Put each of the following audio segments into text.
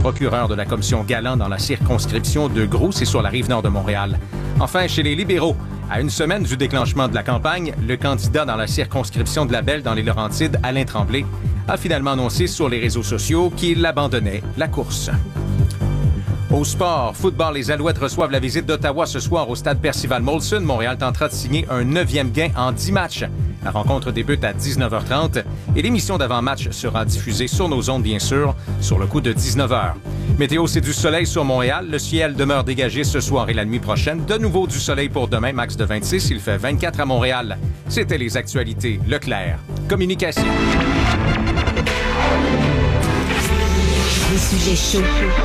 procureur de la commission Galland dans la circonscription de Gros, c'est sur la rive nord de Montréal. Enfin, chez les libéraux, à une semaine du déclenchement de la campagne, le candidat dans la circonscription de Labelle dans les Laurentides, Alain Tremblay, a finalement annoncé sur les réseaux sociaux qu'il abandonnait la course. Au sport, football, les Alouettes reçoivent la visite d'Ottawa ce soir au stade Percival Molson. Montréal tentera de signer un 9e gain en 10 matchs. La rencontre débute à 19h30 et l'émission d'avant-match sera diffusée sur nos ondes, bien sûr, sur le coup de 19h. Météo, c'est du soleil sur Montréal. Le ciel demeure dégagé ce soir et la nuit prochaine. De nouveau du soleil pour demain, max de 26. Il fait 24 à Montréal. C'était les actualités Leclerc. Communication. Des sujets chauds,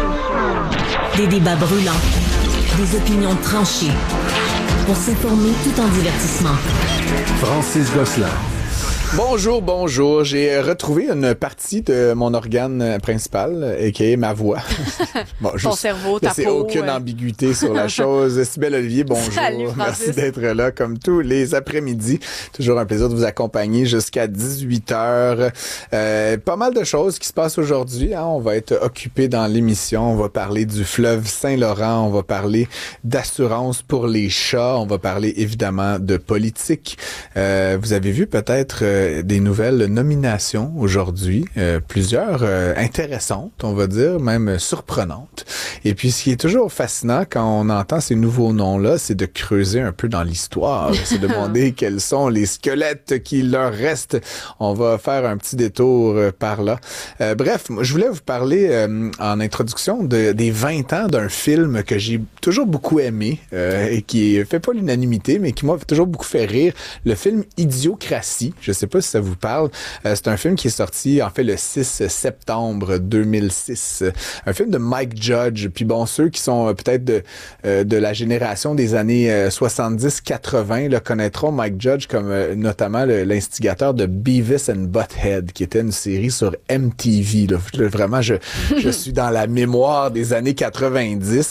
des débats brûlants, des opinions tranchées. Pour s'informer tout en divertissement. Francis Gosselin. Bonjour. J'ai retrouvé une partie de mon organe principal, a.k.a. ma voix. Bon, ton cerveau, ta peau. C'est aucune ambiguïté sur la chose. Sybelle Olivier, bonjour. Salut, merci d'être là comme tous les après-midi. Toujours un plaisir de vous accompagner jusqu'à 18h. Pas mal de choses qui se passent aujourd'hui. Hein. On va être occupé dans l'émission. On va parler du fleuve Saint-Laurent. On va parler d'assurance pour les chats. On va parler évidemment de politique. Vous avez vu peut-être des nouvelles nominations aujourd'hui, plusieurs intéressantes, on va dire, même surprenantes. Et puis, ce qui est toujours fascinant quand on entend ces nouveaux noms-là, c'est de creuser un peu dans l'histoire, c'est de demander quels sont les squelettes qui leur restent. On va faire un petit détour par là. Bref, je voulais vous parler en introduction des 20 ans d'un film que j'ai toujours beaucoup aimé et qui fait pas l'unanimité, mais qui m'a toujours beaucoup fait rire, le film Idiocratie. Je sais pas si ça vous parle. C'est un film qui est sorti, en fait, le 6 septembre 2006. Un film de Mike Judge. Puis bon, ceux qui sont peut-être de la génération des années 70-80 là, connaîtront Mike Judge comme notamment l'instigateur de Beavis and Butthead, qui était une série sur MTV. Là. Vraiment, je suis dans la mémoire des années 90.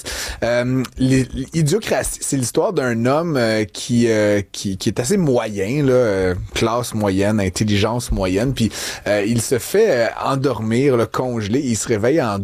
Idiocratie, c'est l'histoire d'un homme qui est assez moyen, là, classe moyenne, intelligence moyenne, puis il se fait endormir, là, congelé, il se réveille en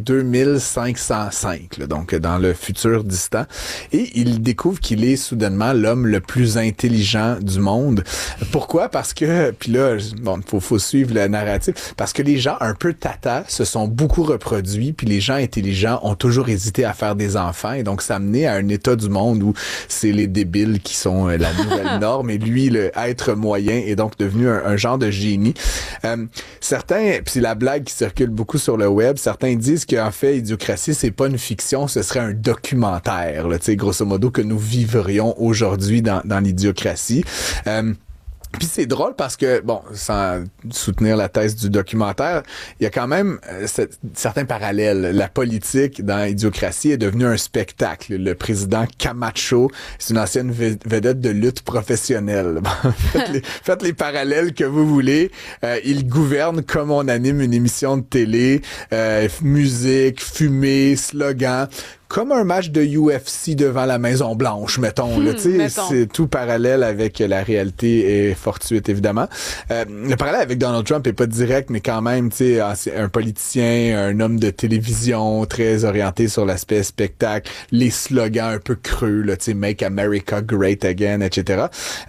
2505, là, donc dans le futur distant, et il découvre qu'il est soudainement l'homme le plus intelligent du monde. Pourquoi? Parce que, puis là, bon, faut suivre le narratif, parce que les gens un peu tata se sont beaucoup reproduits, puis les gens intelligents ont toujours hésité à faire des enfants, et donc ça a mené à un état du monde où c'est les débiles qui sont la nouvelle norme, et lui, le être moyen, est donc devenu un genre de génie. Certains, puis c'est la blague qui circule beaucoup sur le web, certains disent qu'en fait, Idiocratie, c'est pas une fiction, ce serait un documentaire, là, tu sais, grosso modo, que nous vivrions aujourd'hui dans l'idiocratie. Puis c'est drôle parce que, bon, sans soutenir la thèse du documentaire, il y a quand même certains parallèles. La politique dans Idiocratie est devenue un spectacle. Le président Camacho, c'est une ancienne vedette de lutte professionnelle. Faites les parallèles que vous voulez. Il gouverne comme on anime une émission de télé, musique, fumée, slogan. Comme un match de UFC devant la Maison Blanche, mettons. Là, c'est tout parallèle avec la réalité et fortuite, évidemment. Le parallèle avec Donald Trump est pas direct, mais quand même, c'est un politicien, un homme de télévision, très orienté sur l'aspect spectacle, les slogans un peu creux, là, Make America Great Again, etc.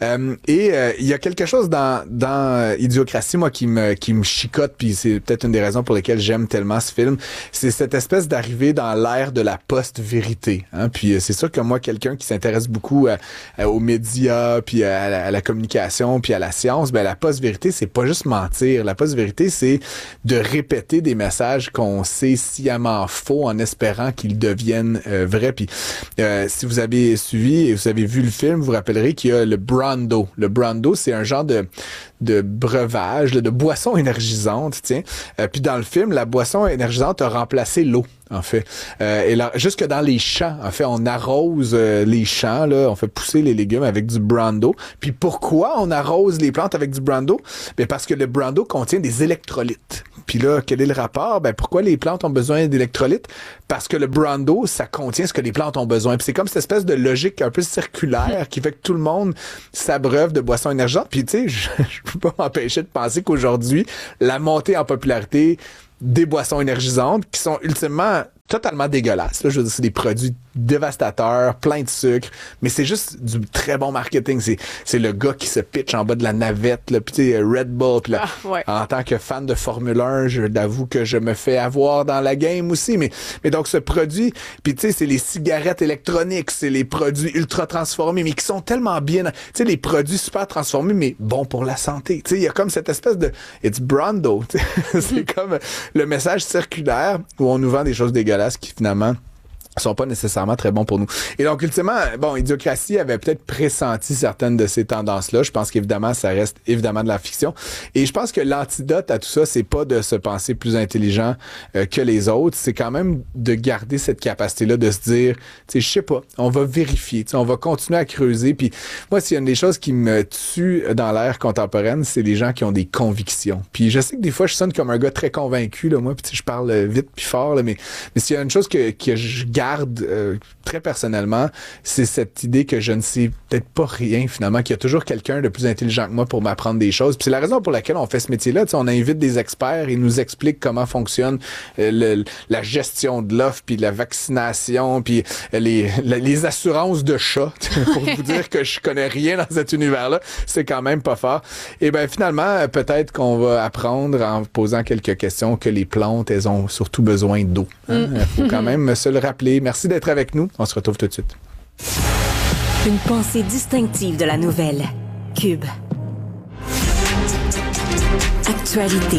Il y a quelque chose dans Idiocratie, moi, qui me chicote, puis c'est peut-être une des raisons pour lesquelles j'aime tellement ce film, c'est cette espèce d'arrivée dans l'ère de la post-vérité. Hein? Puis c'est sûr que moi, quelqu'un qui s'intéresse beaucoup aux médias, puis à la communication, puis à la science, ben la post-vérité, c'est pas juste mentir. La post-vérité, c'est de répéter des messages qu'on sait sciemment faux en espérant qu'ils deviennent vrais. Puis si vous avez suivi et vous avez vu le film, vous vous rappellerez qu'il y a le Brando. Le Brando, c'est un genre de breuvage, de boisson énergisante, tiens. Puis dans le film, la boisson énergisante a remplacé l'eau, en fait. Et là, jusque dans les champs, en fait, on arrose les champs, là, on fait pousser les légumes avec du Brando. Puis pourquoi on arrose les plantes avec du Brando? Ben parce que le Brando contient des électrolytes. Puis là, quel est le rapport? Ben pourquoi les plantes ont besoin d'électrolytes? Parce que le Brando, ça contient ce que les plantes ont besoin. Puis c'est comme cette espèce de logique un peu circulaire qui fait que tout le monde s'abreuve de boissons énergisantes. Puis tu sais, je peux pas m'empêcher de penser qu'aujourd'hui, la montée en popularité des boissons énergisantes qui sont ultimement totalement dégueulasse. Là, je veux dire, c'est des produits dévastateurs, plein de sucre, mais c'est juste du très bon marketing. C'est le gars qui se pitch en bas de la navette, là, puis tu sais, Red Bull. Puis là, en tant que fan de Formule 1, je t'avoue que je me fais avoir dans la game aussi. Mais donc, ce produit, puis tu sais, c'est les cigarettes électroniques, c'est les produits ultra transformés, mais qui sont tellement bien... Tu sais, les produits super transformés, mais bons pour la santé. Tu sais, il y a comme cette espèce de... It's Brando. C'est comme le message circulaire où on nous vend des choses dégueulasses qui, finalement, sont pas nécessairement très bons pour nous. Et donc, ultimement, bon, Idiocratie avait peut-être pressenti certaines de ces tendances-là. Je pense qu'évidemment, ça reste évidemment de la fiction. Et je pense que l'antidote à tout ça, c'est pas de se penser plus intelligent que les autres. C'est quand même de garder cette capacité-là de se dire, tu sais, je sais pas, on va vérifier, on va continuer à creuser. Puis moi, s'il y a une des choses qui me tue dans l'ère contemporaine, c'est les gens qui ont des convictions. Puis je sais que des fois, je sonne comme un gars très convaincu, là, moi, puis je parle vite puis fort, là, mais s'il y a une chose que je garde très personnellement, c'est cette idée que je ne sais peut-être pas rien finalement, qu'il y a toujours quelqu'un de plus intelligent que moi pour m'apprendre des choses. Puis c'est la raison pour laquelle on fait ce métier-là. On invite des experts, ils nous expliquent comment fonctionne la gestion de l'offre, puis la vaccination, puis les assurances de chats. Pour vous dire que je connais rien dans cet univers-là, c'est quand même pas fort. Et ben finalement, peut-être qu'on va apprendre en posant quelques questions que les plantes, elles ont surtout besoin d'eau. Faut quand même se le rappeler. Merci d'être avec nous. On se retrouve tout de suite. Une pensée distinctive de la nouvelle. Cube. Actualité.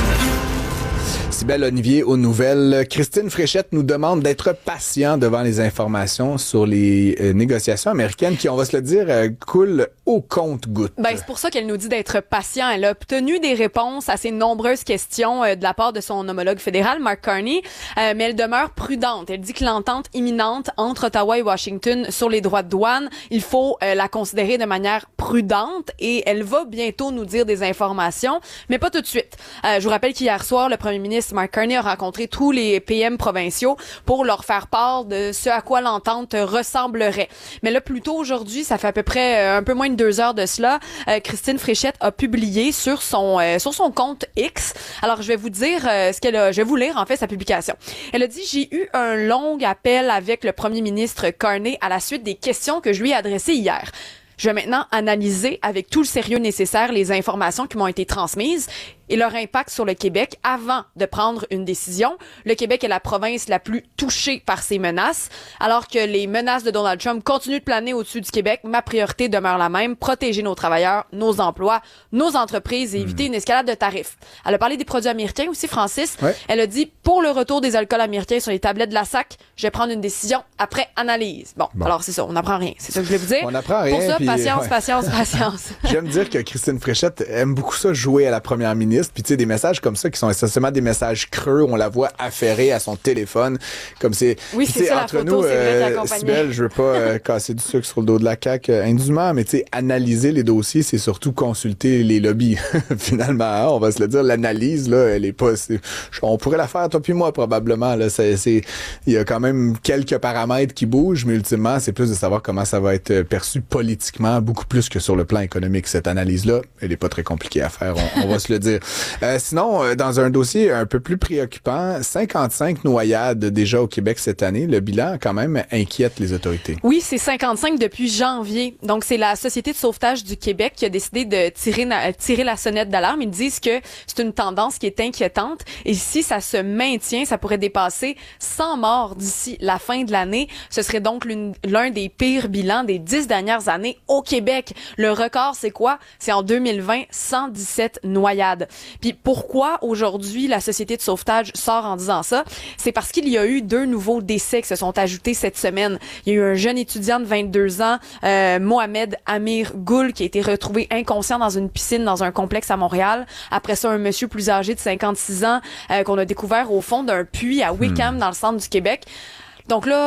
Cybèle Olivier aux nouvelles. Christine Fréchette nous demande d'être patient devant les informations sur les négociations américaines qui, on va se le dire, coulent au compte-gouttes. Ben, c'est pour ça qu'elle nous dit d'être patient. Elle a obtenu des réponses à ses nombreuses questions de la part de son homologue fédéral, Mark Carney, mais elle demeure prudente. Elle dit que l'entente imminente entre Ottawa et Washington sur les droits de douane, il faut la considérer de manière prudente et elle va bientôt nous dire des informations, mais pas tout de suite. Je vous rappelle qu'hier soir, le premier ministre Mark Carney a rencontré tous les PM provinciaux pour leur faire part de ce à quoi l'entente ressemblerait. Mais là, plus tôt aujourd'hui, ça fait à peu près un peu moins de 2 heures de cela, Christine Fréchette a publié sur son compte X. Alors, je vais vous dire je vais vous lire en fait sa publication. Elle a dit: j'ai eu un long appel avec le premier ministre Carney à la suite des questions que je lui ai adressées hier. Je vais maintenant analyser avec tout le sérieux nécessaire les informations qui m'ont été transmises et leur impact sur le Québec avant de prendre une décision. Le Québec est la province la plus touchée par ces menaces. Alors que les menaces de Donald Trump continuent de planer au-dessus du Québec, ma priorité demeure la même: protéger nos travailleurs, nos emplois, nos entreprises et éviter une escalade de tarifs. Elle a parlé des produits américains aussi, Francis. Ouais. Elle a dit: pour le retour des alcools américains sur les tablettes de la SAC, je vais prendre une décision après analyse. Bon. Alors c'est ça, on n'apprend rien. C'est ça que je voulais vous dire. On n'apprend rien. Pour ça, puis, patience. J'aime dire que Christine Fréchette aime beaucoup ça, jouer à la première ministre. Puis tu sais, des messages comme ça qui sont essentiellement des messages creux, on la voit affairer à son téléphone, comme c'est... Oui, c'est ça, entre la photo, c'est vrai, Cybèle, je veux pas casser du sucre sur le dos de la CAQ indûment, mais tu sais, analyser les dossiers, c'est surtout consulter les lobbies. Finalement, hein, on va se le dire, l'analyse, là, elle est pas... on pourrait la faire, toi puis moi, probablement. Là, il y a quand même quelques paramètres qui bougent, mais ultimement, c'est plus de savoir comment ça va être perçu politiquement, beaucoup plus que sur le plan économique. Cette analyse-là, elle est pas très compliquée à faire, on va se le dire. Sinon, dans un dossier un peu plus préoccupant, 55 noyades déjà au Québec cette année. Le bilan, quand même, inquiète les autorités. Oui, c'est 55 depuis janvier. Donc, c'est la Société de sauvetage du Québec qui a décidé de tirer la sonnette d'alarme. Ils disent que c'est une tendance qui est inquiétante. Et si ça se maintient, ça pourrait dépasser 100 morts d'ici la fin de l'année. Ce serait donc l'un des pires bilans des 10 dernières années au Québec. Le record, c'est quoi? C'est en 2020, 117 noyades. Puis pourquoi aujourd'hui la Société de sauvetage sort en disant ça? C'est parce qu'il y a eu 2 nouveaux décès qui se sont ajoutés cette semaine. Il y a eu un jeune étudiant de 22 ans, Mohamed Amir Goul, qui a été retrouvé inconscient dans une piscine dans un complexe à Montréal. Après ça, un monsieur plus âgé de 56 ans qu'on a découvert au fond d'un puits à Wickham, dans le centre du Québec. Donc là,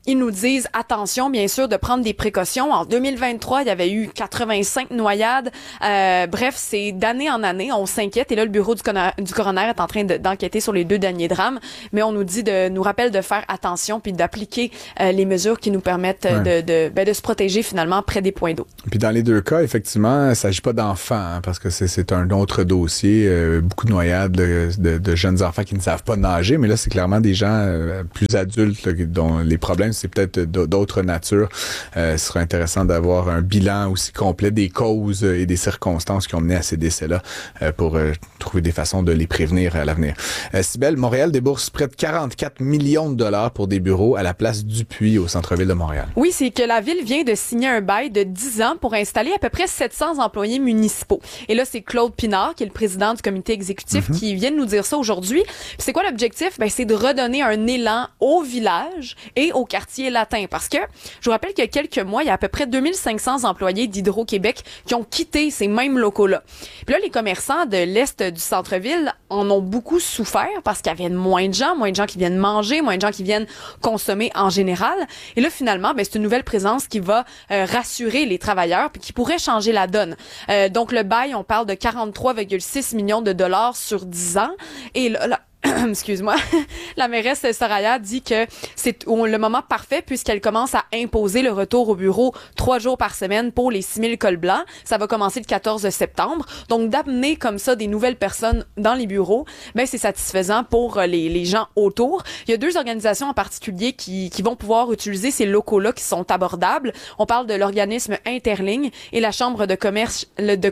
ils nous disent, attention, bien sûr, de prendre des précautions. En 2023, il y avait eu 85 noyades. Bref, c'est d'année en année, on s'inquiète. Et là, le bureau du coroner est en train d'enquêter sur les 2 derniers drames. Mais on nous rappelle de faire attention puis d'appliquer les mesures qui nous permettent de se protéger finalement près des points d'eau. Puis dans les 2 cas, effectivement, il ne s'agit pas d'enfants, parce que c'est un autre dossier. Beaucoup de noyades de jeunes enfants qui ne savent pas nager, mais là, c'est clairement des gens plus adultes là, dont les problèmes, c'est peut-être d'autres natures. Ce serait intéressant d'avoir un bilan aussi complet des causes et des circonstances qui ont mené à ces décès-là pour trouver des façons de les prévenir à l'avenir. Cybèle, Montréal débourse près de 44 millions de dollars pour des bureaux à la place Dupuis au centre-ville de Montréal. Oui, c'est que la ville vient de signer un bail de 10 ans pour installer à peu près 700 employés municipaux. Et là, c'est Claude Pinard, qui est le président du comité exécutif, qui vient de nous dire ça aujourd'hui. Puis c'est quoi l'objectif? Ben, c'est de redonner un élan au village et au quartier latin. Parce que, je vous rappelle qu'il y a quelques mois, il y a à peu près 2500 employés d'Hydro-Québec qui ont quitté ces mêmes locaux-là. Puis là, les commerçants de l'est du centre-ville en ont beaucoup souffert parce qu'il y avait moins de gens qui viennent manger, moins de gens qui viennent consommer en général. Et là, finalement, ben, c'est une nouvelle présence qui va rassurer les travailleurs puis qui pourrait changer la donne. Donc, le bail, on parle de 43,6 millions de dollars sur 10 ans. Et là excuse-moi, la mairesse Soraya dit que c'est le moment parfait puisqu'elle commence à imposer le retour au bureau 3 jours par semaine pour les 6000 cols blancs. Ça va commencer le 14 septembre. Donc, d'amener comme ça des nouvelles personnes dans les bureaux, ben c'est satisfaisant pour les gens autour. Il y a 2 organisations en particulier qui vont pouvoir utiliser ces locaux-là qui sont abordables. On parle de l'organisme Interligne et la Chambre de commerce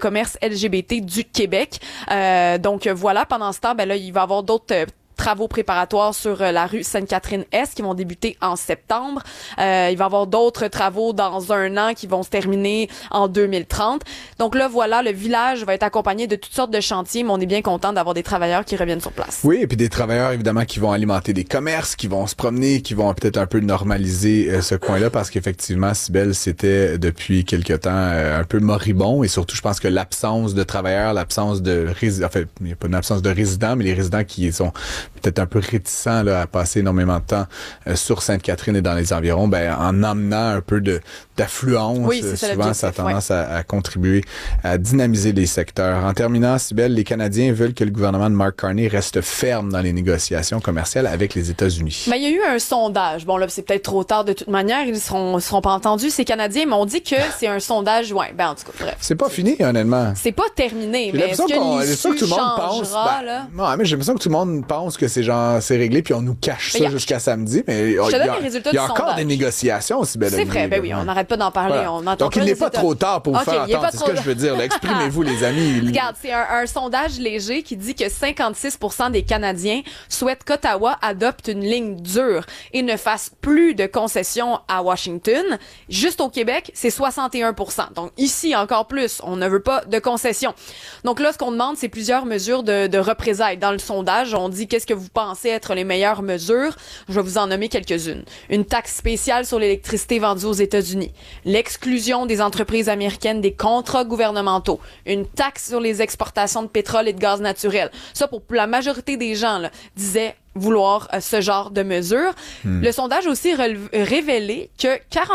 LGBT du Québec. Donc, voilà, pendant ce temps, ben là, il va y avoir d'autres travaux préparatoires sur la rue Sainte-Catherine-Est qui vont débuter en septembre. Il va y avoir d'autres travaux dans 1 an qui vont se terminer en 2030. Donc là, voilà, le village va être accompagné de toutes sortes de chantiers, mais on est bien content d'avoir des travailleurs qui reviennent sur place. Oui, et puis des travailleurs, évidemment, qui vont alimenter des commerces, qui vont se promener, qui vont peut-être un peu normaliser ce coin-là, parce qu'effectivement, Cybèle, c'était depuis quelque temps un peu moribond, et surtout, je pense que l'absence de travailleurs, l'absence de résidents, enfin, il n'y a pas une absence de résidents, mais les résidents qui sont peut-être un peu réticents là, à passer énormément de temps sur Sainte-Catherine et dans les environs, ben en emmenant un peu d'affluence, oui, souvent ça a tendance à contribuer à dynamiser les secteurs. En terminant, Cybèle, les Canadiens veulent que le gouvernement de Mark Carney reste ferme dans les négociations commerciales avec les États-Unis. Ben, il y a eu un sondage. Bon, là, c'est peut-être trop tard de toute manière. Ils seront pas entendus, ces Canadiens, mais on dit que c'est un sondage, ouais, ben, en tout cas, bref. C'est pas fini, honnêtement. C'est pas terminé, mais est-ce que l'issue changera, là? Non, mais j'ai l'impression que tout le monde pense que c'est réglé, puis on nous cache ça jusqu'à samedi, mais il y a encore des négociations, Cybèle. C'est vrai, ben oui, on n'arrête pas d'en parler. Voilà. Donc, il n'est pas trop tard pour vous faire entendre, c'est ce que je veux dire. Exprimez-vous, les amis. Regarde, c'est un sondage léger qui dit que 56% des Canadiens souhaitent qu'Ottawa adopte une ligne dure et ne fasse plus de concessions à Washington. Juste au Québec, c'est 61%. Donc, ici, encore plus, on ne veut pas de concessions. Donc là, ce qu'on demande, c'est plusieurs mesures de représailles. Dans le sondage, on dit qu'est-ce que vous pensez être les meilleures mesures. Je vais vous en nommer quelques-unes. Une taxe spéciale sur l'électricité vendue aux États-Unis. L'exclusion des entreprises américaines des contrats gouvernementaux. Une taxe sur les exportations de pétrole et de gaz naturel. Ça, pour la majorité des gens, là, disaient vouloir ce genre de mesures. Le sondage a aussi révélé que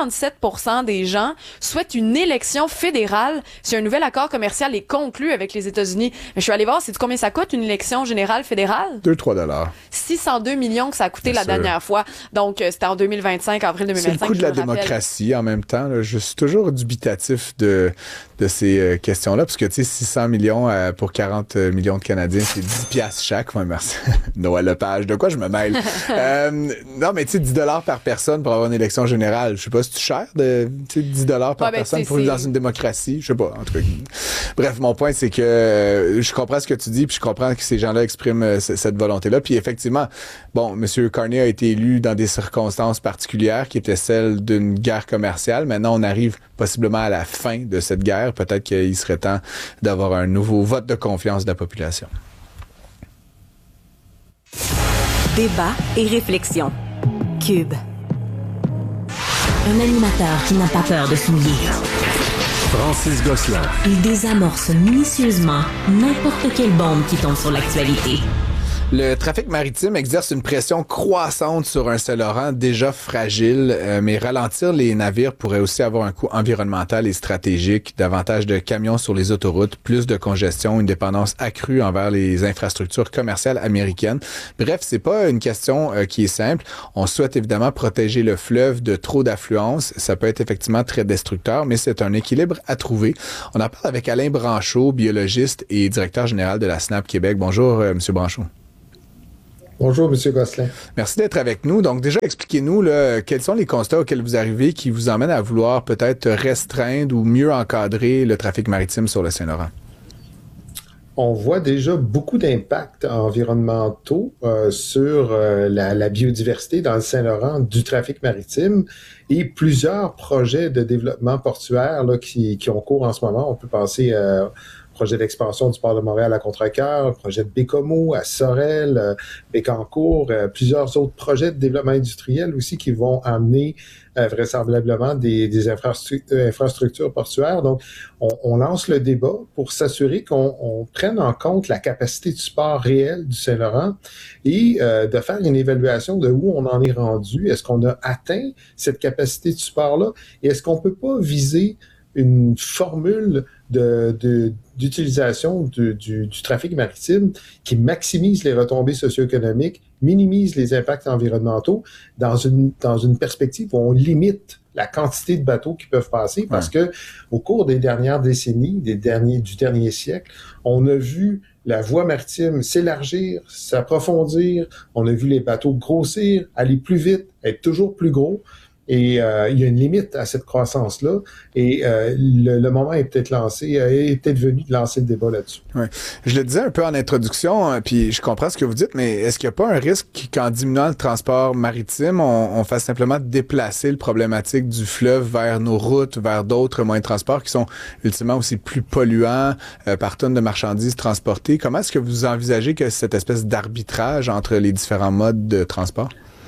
47% des gens souhaitent une élection fédérale si un nouvel accord commercial est conclu avec les États-Unis. Mais je suis allée voir, c'est combien ça coûte une élection générale fédérale? 2-3 602 millions que ça a coûté la dernière fois. Donc, c'était en 2025, avril 2025. C'est le coût de la démocratie en même temps. Là. Je suis toujours dubitatif de ces questions-là, parce que, tu sais, 600 millions pour 40 millions de Canadiens, c'est 10 piastres chaque. Ouais, merci. Noël Lepage. De quoi je me mêle? Non, mais tu sais, 10 $ par personne pour avoir une élection générale. Je sais pas si tu cher de 10 $ par personne pour dans une démocratie. Je sais pas. En tout cas. Bref, mon point, c'est que je comprends ce que tu dis, puis je comprends que ces gens-là expriment cette volonté-là. Puis effectivement, bon, M. Carney a été élu dans des circonstances particulières qui étaient celles d'une guerre commerciale. Maintenant, on arrive possiblement à la fin de cette guerre. Peut-être qu'il serait temps d'avoir un nouveau vote de confiance de la population. Débat et réflexion. Cube. Un animateur qui n'a pas peur de se mouiller. Francis Gosselin. Il désamorce minutieusement n'importe quelle bombe qui tombe sur l'actualité. Le trafic maritime exerce une pression croissante sur un Saint-Laurent déjà fragile, mais ralentir les navires pourrait aussi avoir un coût environnemental et stratégique, davantage de camions sur les autoroutes, plus de congestion, une dépendance accrue envers les infrastructures commerciales américaines. Bref, c'est pas une question qui est simple. On souhaite évidemment protéger le fleuve de trop d'affluence. Ça peut être effectivement très destructeur, mais c'est un équilibre à trouver. On en parle avec Alain Branchot, biologiste et directeur général de la SNAP Québec. Bonjour, Monsieur Branchot. Bonjour, M. Gosselin. Merci d'être avec nous. Donc déjà, expliquez-nous là, quels sont les constats auxquels vous arrivez qui vous emmènent à vouloir peut-être restreindre ou mieux encadrer le trafic maritime sur le Saint-Laurent. On voit déjà beaucoup d'impacts environnementaux sur la biodiversité dans le Saint-Laurent du trafic maritime et plusieurs projets de développement portuaire là, qui ont cours en ce moment. On peut penser projet d'expansion du port de Montréal à Contrecœur, projet de Bécomo à Sorel, Bécancour, plusieurs autres projets de développement industriel aussi qui vont amener vraisemblablement des infrastructures portuaires. Donc, on lance le débat pour s'assurer qu'on prenne en compte la capacité du port réel du Saint-Laurent et de faire une évaluation de où on en est rendu. Est-ce qu'on a atteint cette capacité du port-là? Et est-ce qu'on peut pas viser une formule d'utilisation du trafic maritime qui maximise les retombées socio-économiques, minimise les impacts environnementaux dans une perspective où on limite la quantité de bateaux qui peuvent passer parce que au cours des dernières décennies, du dernier siècle, on a vu la voie maritime s'élargir, s'approfondir, on a vu les bateaux grossir, aller plus vite, être toujours plus gros. Et il y a une limite à cette croissance-là. Et le moment est peut-être venu de lancer le débat là-dessus. Ouais. Je le disais un peu en introduction, puis je comprends ce que vous dites, mais est-ce qu'il n'y a pas un risque qu'en diminuant le transport maritime, on fasse simplement déplacer le problématique du fleuve vers nos routes, vers d'autres moyens de transport qui sont ultimement aussi plus polluants par tonne de marchandises transportées? Comment est-ce que vous envisagez que cette espèce d'arbitrage entre les différents modes de transport?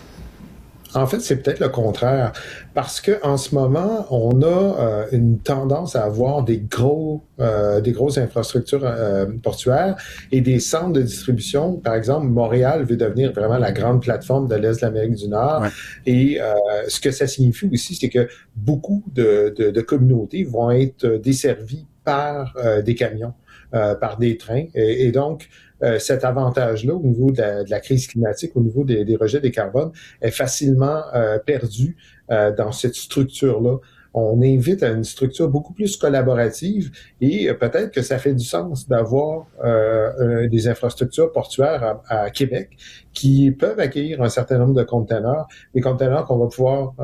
En fait, c'est peut-être le contraire, parce que en ce moment, on a une tendance à avoir des grosses infrastructures portuaires et des centres de distribution. Par exemple, Montréal veut devenir vraiment la grande plateforme de l'Est de l'Amérique du Nord. Ouais. Et ce que ça signifie aussi, c'est que beaucoup de communautés vont être desservies par des camions, par des trains. Et donc, cet avantage-là au niveau de la crise climatique, au niveau des rejets des carbones, est facilement perdu dans cette structure-là. On invite à une structure beaucoup plus collaborative et peut-être que ça fait du sens d'avoir des infrastructures portuaires à Québec qui peuvent accueillir un certain nombre de conteneurs, des conteneurs qu'on va pouvoir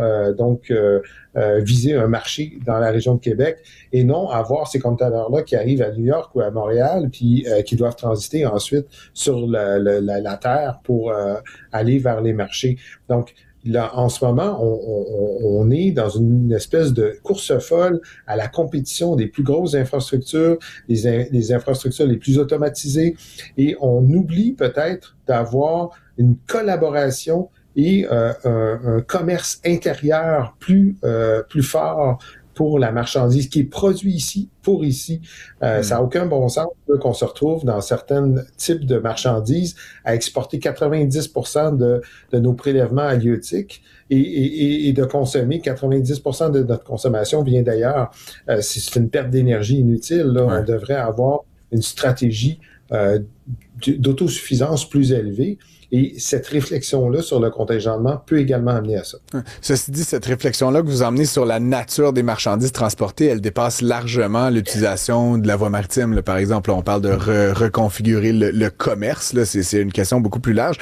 viser un marché dans la région de Québec et non avoir ces conteneurs-là qui arrivent à New York ou à Montréal puis qui doivent transiter ensuite sur la terre pour aller vers les marchés. Donc, là, en ce moment, on est dans une espèce de course folle à la compétition des plus grosses infrastructures, les infrastructures les plus automatisées, et on oublie peut-être d'avoir une collaboration et un commerce intérieur plus fort pour la marchandise qui est produite ici, pour ici. Ça n'a aucun bon sens qu'on se retrouve dans certains types de marchandises à exporter 90% de nos prélèvements halieutiques et de consommer 90% de notre consommation vient d'ailleurs. C'est une perte d'énergie inutile. Là. Ouais. On devrait avoir une stratégie d'autosuffisance plus élevée. Et cette réflexion-là sur le contingentement peut également amener à ça. Ceci dit, cette réflexion-là que vous emmenez sur la nature des marchandises transportées, elle dépasse largement l'utilisation de la voie maritime. Là, par exemple, là, on parle de reconfigurer le commerce. Là, c'est une question beaucoup plus large.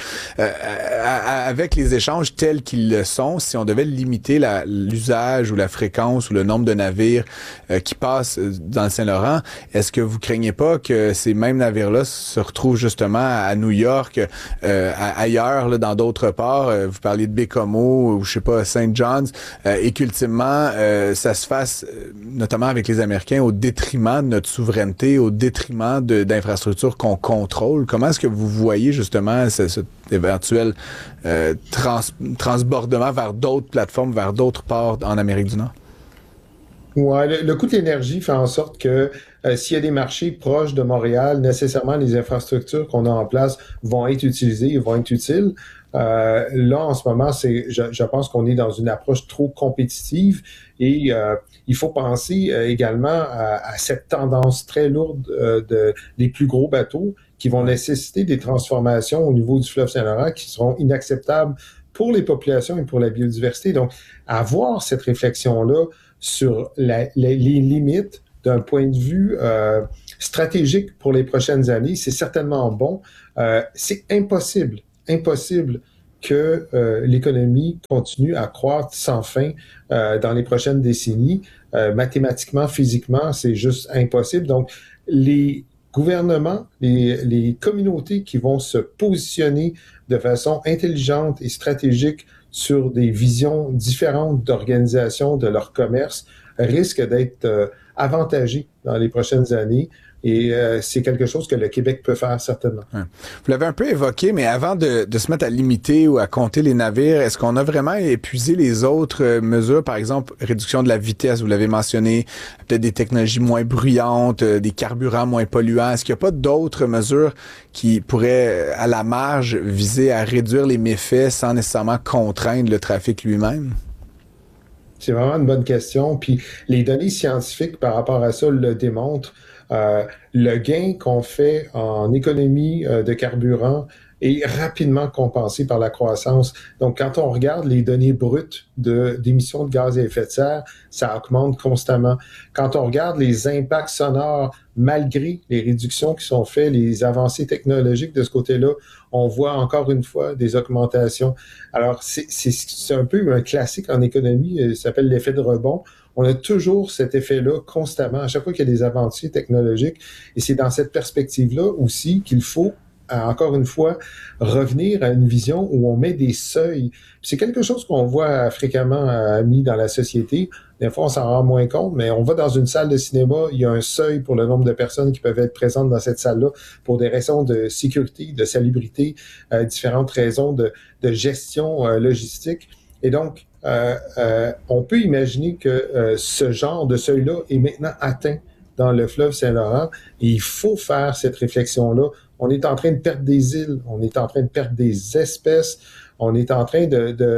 Avec les échanges tels qu'ils le sont, si on devait limiter l'usage ou la fréquence ou le nombre de navires qui passent dans le Saint-Laurent, est-ce que vous craignez pas que ces mêmes navires-là se retrouvent justement à New York, ailleurs, là, dans d'autres ports, vous parliez de Bécomo ou je sais pas, St. John's, et qu'ultimement, ça se fasse, notamment avec les Américains, au détriment de notre souveraineté, au détriment d'infrastructures qu'on contrôle. Comment est-ce que vous voyez justement cet éventuel transbordement vers d'autres plateformes, vers d'autres ports en Amérique du Nord? Ouais, le coût de l'énergie fait en sorte que s'il y a des marchés proches de Montréal, nécessairement les infrastructures qu'on a en place vont être utilisées et vont être utiles. Là, en ce moment, je pense qu'on est dans une approche trop compétitive et il faut penser également à cette tendance très lourde des plus gros bateaux qui vont nécessiter des transformations au niveau du fleuve Saint-Laurent qui seront inacceptables pour les populations et pour la biodiversité. Donc, avoir cette réflexion-là sur les limites d'un point de vue stratégique pour les prochaines années, c'est certainement bon. C'est impossible que l'économie continue à croître sans fin dans les prochaines décennies. Mathématiquement, physiquement, c'est juste impossible. Donc, les gouvernements, les communautés qui vont se positionner de façon intelligente et stratégique sur des visions différentes d'organisation de leur commerce risquent d'être avantagés dans les prochaines années. Et c'est quelque chose que le Québec peut faire certainement. Vous l'avez un peu évoqué, mais avant de se mettre à limiter ou à compter les navires, est-ce qu'on a vraiment épuisé les autres mesures? Par exemple, réduction de la vitesse, vous l'avez mentionné, peut-être des technologies moins bruyantes, des carburants moins polluants. Est-ce qu'il n'y a pas d'autres mesures qui pourraient, à la marge, viser à réduire les méfaits sans nécessairement contraindre le trafic lui-même? C'est vraiment une bonne question. Puis les données scientifiques par rapport à ça le démontrent. Le gain qu'on fait en économie de carburant est rapidement compensé par la croissance. Donc, quand on regarde les données brutes d'émissions de gaz à effet de serre, ça augmente constamment. Quand on regarde les impacts sonores, malgré les réductions qui sont faites, les avancées technologiques de ce côté-là, on voit encore une fois des augmentations. Alors, c'est un peu un classique en économie, ça s'appelle l'effet de rebond. On a toujours cet effet-là constamment, à chaque fois qu'il y a des avancées technologiques. Et c'est dans cette perspective-là aussi qu'il faut, encore une fois, revenir à une vision où on met des seuils. C'est quelque chose qu'on voit fréquemment mis dans la société. Des fois, on s'en rend moins compte, mais on va dans une salle de cinéma, il y a un seuil pour le nombre de personnes qui peuvent être présentes dans cette salle-là pour des raisons de sécurité, de salubrité, différentes raisons de gestion logistique. Et donc, on peut imaginer que ce genre de seuil-là est maintenant atteint dans le fleuve Saint-Laurent et il faut faire cette réflexion-là. On est en train de perdre des îles, on est en train de perdre des espèces, on est en train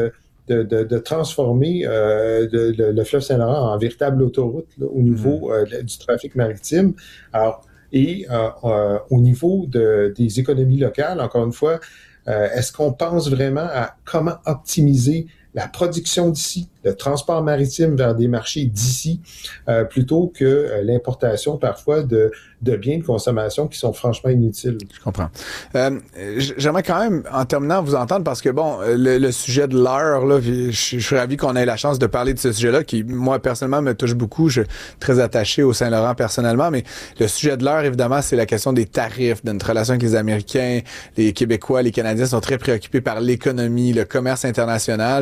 de transformer le fleuve Saint-Laurent en véritable autoroute là, au niveau du trafic maritime. Alors, et au niveau des économies locales, encore une fois, est-ce qu'on pense vraiment à comment optimiser la production d'ici, le transport maritime vers des marchés d'ici, plutôt que l'importation parfois de biens de consommation qui sont franchement inutiles. Je comprends. J'aimerais quand même, en terminant, vous entendre parce que, bon, le sujet de l'heure, là, je suis ravi qu'on ait la chance de parler de ce sujet-là qui, moi, personnellement, me touche beaucoup. Je suis très attaché au Saint-Laurent personnellement, mais le sujet de l'heure, évidemment, c'est la question des tarifs, de notre relation avec les Américains, les Québécois, les Canadiens sont très préoccupés par l'économie, le commerce international.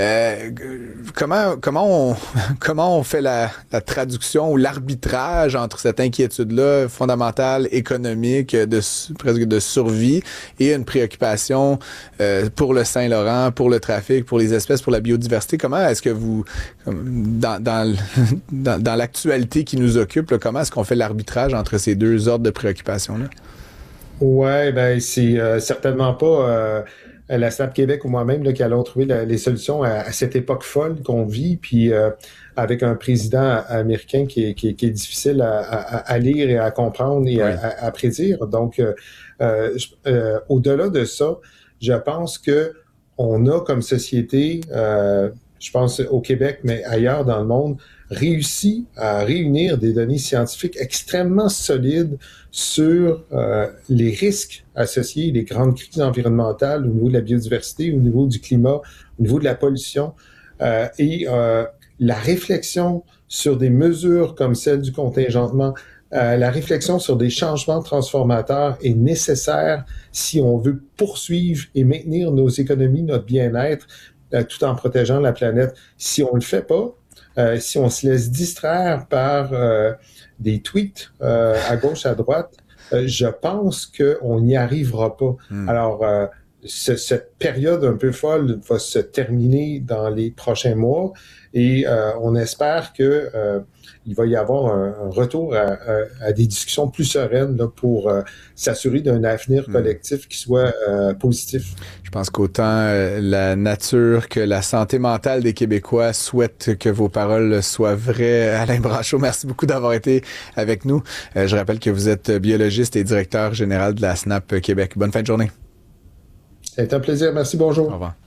Comment on fait la traduction ou l'arbitrage entre cette inquiétude-là fondamentale, économique, presque de survie, et une préoccupation pour le Saint-Laurent, pour le trafic, pour les espèces, pour la biodiversité? Comment est-ce que vous, dans l'actualité qui nous occupe, là, comment est-ce qu'on fait l'arbitrage entre ces deux ordres de préoccupation-là? Ouais, ben c'est certainement pas la SNAP Québec ou moi-même là, qui allons trouver les solutions à cette époque folle qu'on vit, puis avec un président américain qui est difficile à lire et à comprendre et à prédire. Donc, au-delà de ça, je pense que on a comme société, je pense au Québec, mais ailleurs dans le monde, réussi à réunir des données scientifiques extrêmement solides sur les risques associés, les grandes crises environnementales au niveau de la biodiversité, au niveau du climat, au niveau de la pollution, et la réflexion sur des mesures comme celle du contingentement, la réflexion sur des changements transformateurs est nécessaire si on veut poursuivre et maintenir nos économies, notre bien-être, tout en protégeant la planète. Si on le fait pas, si on se laisse distraire par des tweets à gauche, à droite, je pense qu'on n'y arrivera pas. Alors, cette période un peu folle va se terminer dans les prochains mois et on espère que il va y avoir un retour à des discussions plus sereines là, pour s'assurer d'un avenir collectif qui soit positif. Je pense qu'autant la nature que la santé mentale des Québécois souhaitent que vos paroles soient vraies. Alain Brachot, merci beaucoup d'avoir été avec nous. Je rappelle que vous êtes biologiste et directeur général de la SNAP Québec. Bonne fin de journée. C'est un plaisir. Merci, bonjour. Au revoir.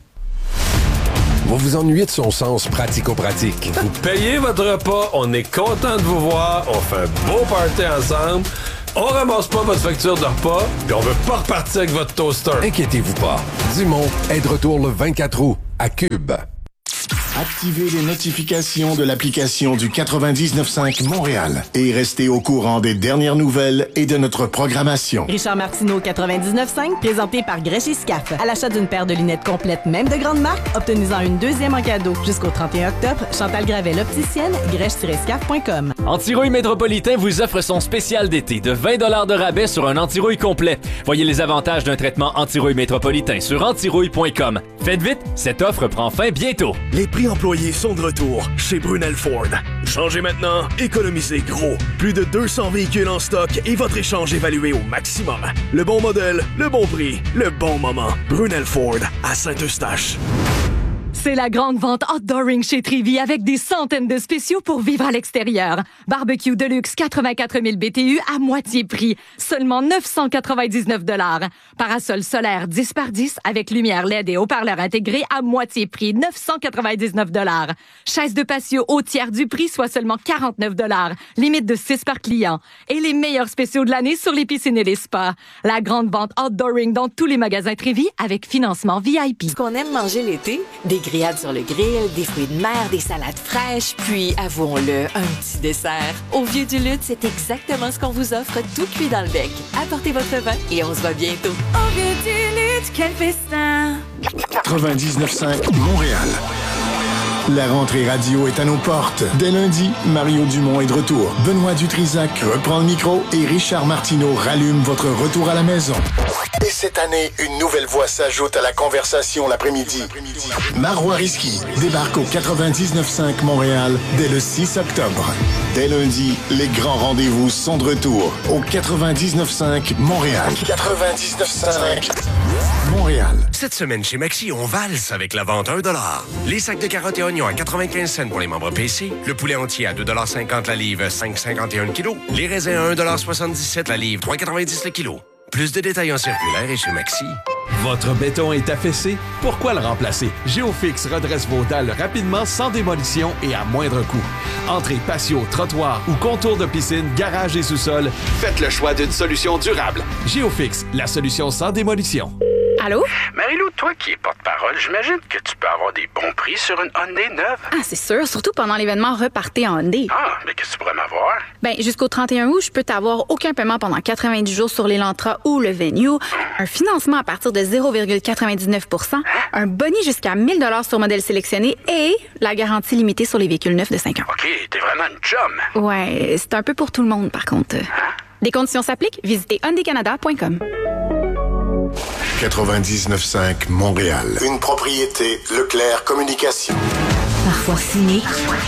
Vous vous ennuyez de son sens pratico-pratique. Vous payez votre repas, on est content de vous voir, on fait un beau party ensemble, on ramasse pas votre facture de repas, puis on veut pas repartir avec votre toaster. Inquiétez-vous pas. Dumont est de retour le 24 août à Cube. Activez les notifications de l'application du 99.5 Montréal et restez au courant des dernières nouvelles et de notre programmation. Richard Martineau, 99.5, présenté par Grèche et Scaf. À l'achat d'une paire de lunettes complètes, même de grande marque, obtenez-en une deuxième en cadeau. Jusqu'au 31 octobre, Chantal Gravel, opticienne, grèche-scaf.com. Antirouille Métropolitain vous offre son spécial d'été de 20 $ de rabais sur un antirouille complet. Voyez les avantages d'un traitement antirouille métropolitain sur antirouille.com. Faites vite, cette offre prend fin bientôt. Les prix employés sont de retour chez Brunel Ford. Changez maintenant, économisez gros. Plus de 200 véhicules en stock et votre échange évalué au maximum. Le bon modèle, le bon prix, le bon moment. Brunel Ford à Saint-Eustache. C'est la grande vente Outdooring chez Trévy avec des centaines de spéciaux pour vivre à l'extérieur. Barbecue Deluxe 84 000 BTU à moitié prix, seulement 999 $. Parasol solaire 10 par 10 avec lumière LED et haut-parleur intégré à moitié prix, 999 $. Chaise de patio au tiers du prix, soit seulement 49 $. Limite de 6 par client. Et les meilleurs spéciaux de l'année sur les piscines et les spas. La grande vente Outdooring dans tous les magasins Trévy avec financement VIP. Ce qu'on aime manger l'été, des grillades sur le grill, des fruits de mer, des salades fraîches, puis, avouons-le, un petit dessert. Au Vieux du Lutte, c'est exactement ce qu'on vous offre, tout cuit dans le bec. Apportez votre vin et on se voit bientôt. Au Vieux du Lutte, quel festin! 99.5 Montréal. La rentrée radio est à nos portes. Dès lundi, Mario Dumont est de retour. Benoît Dutrisac reprend le micro et Richard Martineau rallume votre retour à la maison. Et cette année, une nouvelle voix s'ajoute à la conversation l'après-midi. Marois Risky débarque au 99.5 Montréal dès le 6 octobre. Dès lundi, les grands rendez-vous sont de retour au 99.5 Montréal. 99.5 Montréal. Cette semaine chez Maxi, on valse avec la vente $1. Les sacs de carottes et oignons à 95 cents pour les membres PC. Le poulet entier à 2,50 $ la livre, 5,51 kg. Les raisins à 1,77 $ la livre, 3,90 le kilo. Plus de détails en circulaire et chez Maxi. Votre béton est affaissé? Pourquoi le remplacer? Géofix redresse vos dalles rapidement, sans démolition et à moindre coût. Entrée, patio, trottoir ou contour de piscine, garage et sous-sol, faites le choix d'une solution durable. Géofix, la solution sans démolition. Allô? Marie-Lou, toi qui es porte-parole, j'imagine que tu peux avoir des bons prix sur une Hyundai neuve. Ah, c'est sûr, surtout pendant l'événement Repartez en Hyundai. Ah, mais qu'est-ce que tu pourrais m'avoir? Ben, jusqu'au 31 août, je peux t'avoir aucun paiement pendant 90 jours sur l'Elantra ou le Venue, un financement à partir de 0,99 %, un boni jusqu'à 1 000 $ sur modèle sélectionné et la garantie limitée sur les véhicules neufs de 5 ans. OK, t'es vraiment une chum. Ouais, c'est un peu pour tout le monde, par contre. Des conditions s'appliquent, visitez hyundaicanada.com. 99.5 Montréal. Une propriété Leclerc Communication. Parfois cynique,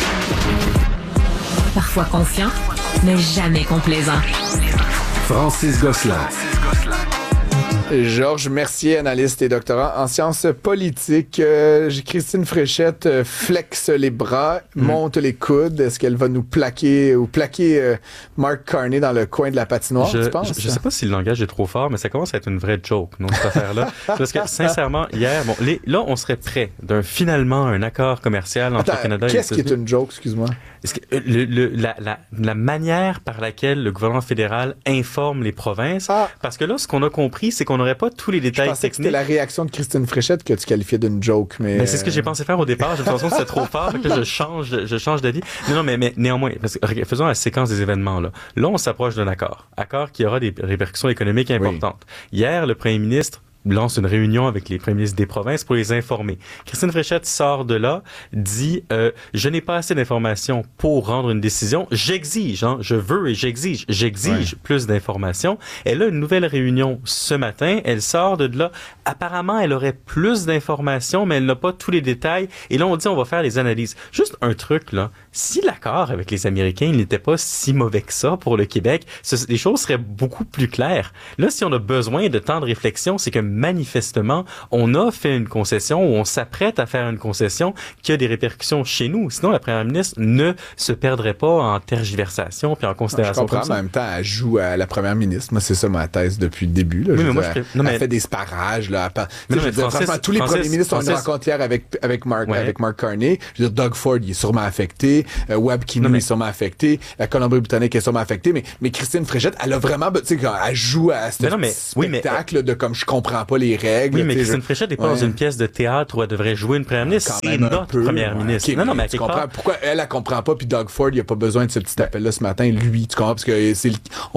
parfois confiant, mais jamais complaisant. Francis Gosselin. Georges Mercier, analyste et doctorant en sciences politiques. Christine Fréchette flexe les bras, monte les coudes. Est-ce qu'elle va nous plaquer Mark Carney dans le coin de la patinoire, tu penses? Je sais pas si le langage est trop fort, mais ça commence à être une vraie joke, non, cette affaire-là. Parce que, sincèrement, hier, là, on serait prêt d'un finalement un accord commercial entre le Canada et les Qu'est-ce qui est une joke, excuse-moi? La manière par laquelle le gouvernement fédéral informe les provinces, parce que là, ce qu'on a compris, c'est qu'on n'aurait pas tous les détails techniques. Je pensais que c'était la réaction de Christine Fréchette que tu qualifiais d'une joke, mais c'est ce que j'ai pensé faire au départ. J'ai l'impression que c'était trop fort, que je change d'avis. Non, mais néanmoins, parce que, faisons la séquence des événements là. Là, on s'approche d'un accord qui aura des répercussions économiques importantes. Hier, le premier ministre lance une réunion avec les premiers ministres des provinces pour les informer. Christine Fréchette sort de là, dit « Je n'ai pas assez d'informations pour rendre une décision. J'exige, je veux et j'exige plus d'informations. » Elle a une nouvelle réunion ce matin. Elle sort de là. Apparemment, elle aurait plus d'informations, mais elle n'a pas tous les détails. Et là, on dit on va faire les analyses. Juste un truc, là. Si l'accord avec les Américains il n'était pas si mauvais que ça pour le Québec, les choses seraient beaucoup plus claires. Là, si on a besoin de temps de réflexion, c'est que manifestement, on a fait une concession ou on s'apprête à faire une concession qui a des répercussions chez nous. Sinon, la première ministre ne se perdrait pas en tergiversation puis en considération. Je comprends, en même temps, elle joue à la première ministre. Moi, c'est ça ma thèse depuis le début. Là. Elle fait des sparages. Là. Franchement, tous les premiers ministres ont une rencontre hier avec Mark Carney. Je veux dire, Doug Ford, il est sûrement affecté. Webb Keeney est sûrement affecté. La Colombie-Britannique est sûrement affectée. Mais Christine Fréchette, elle a vraiment... Tu sais, elle joue à ce spectacle de comme je comprends pas les règles. Oui, mais Christine Fréchette n'est pas dans une pièce de théâtre où elle devrait jouer une première ministre. C'est notre première ministre. Okay, mais tu comprends pourquoi elle comprend pas, puis Doug Ford, il a pas besoin de ce petit appel-là ce matin. Lui, tu comprends? Parce que c'est...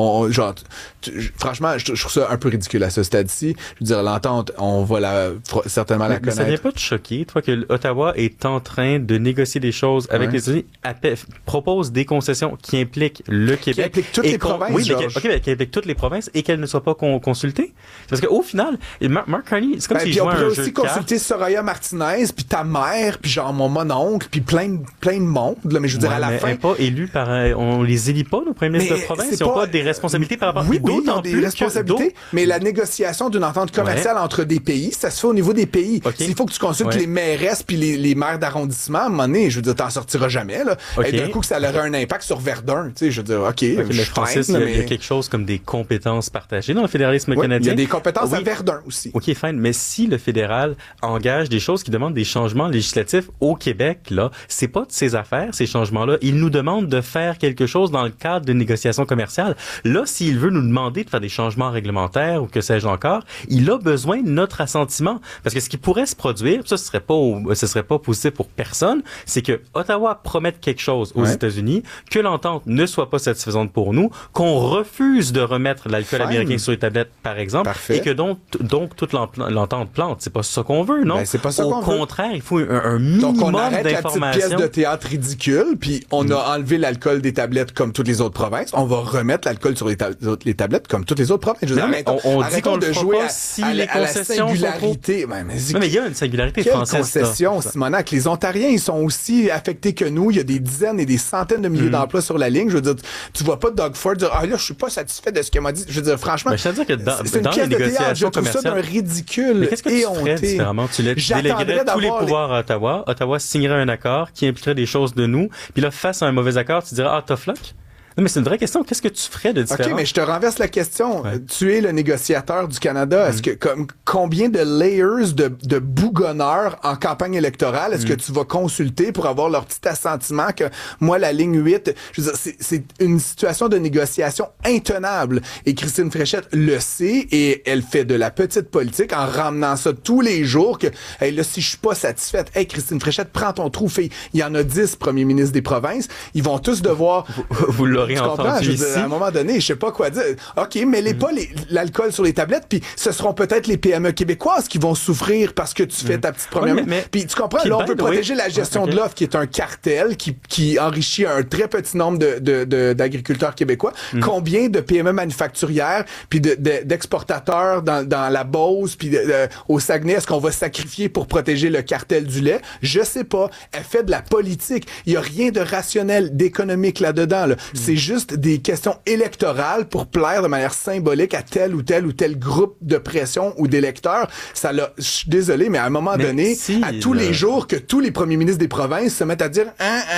franchement, je trouve ça un peu ridicule à ce stade-ci. Je veux dire, l'entente, on va certainement la connaître. Ça vient pas te choquer, toi, que Ottawa est en train de négocier des choses avec les États-Unis, propose des concessions qui impliquent le Québec. Qui impliquent toutes les provinces, oui, mais qui impliquent toutes les provinces et qu'elles ne soient pas consultées. Parce qu'au final, Mark Carney, c'est comme s'il jouait un jeu de cartes. On pourrait aussi consulter Soraya Martinez, puis ta mère, puis genre mon mononcle, puis plein de monde. Là, mais je veux dire, à la fin... Elle n'est pas élue par... on les élit pas, nos premiers ministres de province. Ils n'ont pas des responsabilités par rapport... Oui, ils ont des responsabilités, mais la négociation d'une entente commerciale entre des pays, ça se fait au niveau des pays. S'il faut que tu consultes les mairesses puis les maires d'arrondissement, à un moment donné, je veux dire, t'en sortiras jamais. Là. Et d'un coup, que ça aurait un impact sur Verdun. Tu sais, je veux dire, mais Francis, il y a quelque chose comme des compétences partagées dans le fédéralisme canadien. Il y a des compétences à Verdun aussi. OK, fine. Mais si le fédéral engage des choses qui demandent des changements législatifs au Québec, là, c'est pas de ses affaires, ces changements-là. Il nous demande de faire quelque chose dans le cadre de négociations commerciales. Là, s'il veut nous demander de faire des changements réglementaires ou que sais-je encore, il a besoin de notre assentiment. Parce que ce qui pourrait se produire, ça, ce serait pas positif pour personne, c'est que Ottawa promette quelque chose aux États-Unis, que l'entente ne soit pas satisfaisante pour nous, qu'on refuse de remettre l'alcool américain sur les tablettes, par exemple, et que donc toute l'entente plante. C'est pas ça qu'on veut, non? Ben, c'est pas ça qu'on veut. Au contraire, il faut un minimum d'informations. Donc, on arrête la petite pièce de théâtre ridicule, puis on a enlevé l'alcool des tablettes comme toutes les autres provinces. On va remettre l'alcool sur les tablettes comme toutes les autres provinces. Je veux dire, on dit qu'on le jouer à la singularité. Mais il y a une singularité française. Concession, Simonac. Les Ontariens, ils sont aussi affectés que nous. Il y a des dizaines et des centaines de milliers d'emplois sur la ligne. Je veux dire, tu vois pas Doug Ford dire, là, je suis pas satisfait de ce qu'elle m'a dit. Je veux dire, franchement, je veux dire que c'est une pièce de théâtre. Je trouve ça d'un ridicule. Mais qu'est-ce que tu ferais différemment? Tu déléguerais tous les pouvoirs à Ottawa. Ottawa signerait un accord qui impliquerait des choses de nous. Puis là, face à un mauvais accord, tu dirais, tough luck. Non, mais c'est une vraie question. Qu'est-ce que tu ferais de différent? OK, mais je te renverse la question. Tu es le négociateur du Canada. Est-ce que combien de layers de bougonneurs en campagne électorale est-ce que tu vas consulter pour avoir leur petit assentiment que moi, la ligne 8, je veux dire, c'est une situation de négociation intenable. Et Christine Fréchette le sait et elle fait de la petite politique en ramenant ça tous les jours que, hey, là, si je suis pas satisfaite, hey, Christine Fréchette, prends ton trou, fille. Il y en a 10 premiers ministres des provinces. Ils vont tous devoir... Vous l'aurez entendu ici. À un moment donné, je sais pas quoi dire. OK, mais pas l'alcool sur les tablettes, puis ce seront peut-être les PME québécoises qui vont souffrir parce que tu fais ta petite première... Puis tu comprends, là, on veut protéger la gestion de l'offre qui est un cartel qui enrichit un très petit nombre d'agriculteurs québécois. Combien de PME manufacturières puis d'exportateurs dans la Beauce puis au Saguenay est-ce qu'on va sacrifier pour protéger le cartel du lait? Je sais pas. Elle fait de la politique. Il y a rien de rationnel, d'économique là-dedans. Là. C'est juste des questions électorales pour plaire de manière symbolique à tel ou tel groupe de pression ou d'électeurs. Je suis désolé, mais à un moment donné, tous les jours que tous les premiers ministres des provinces se mettent à dire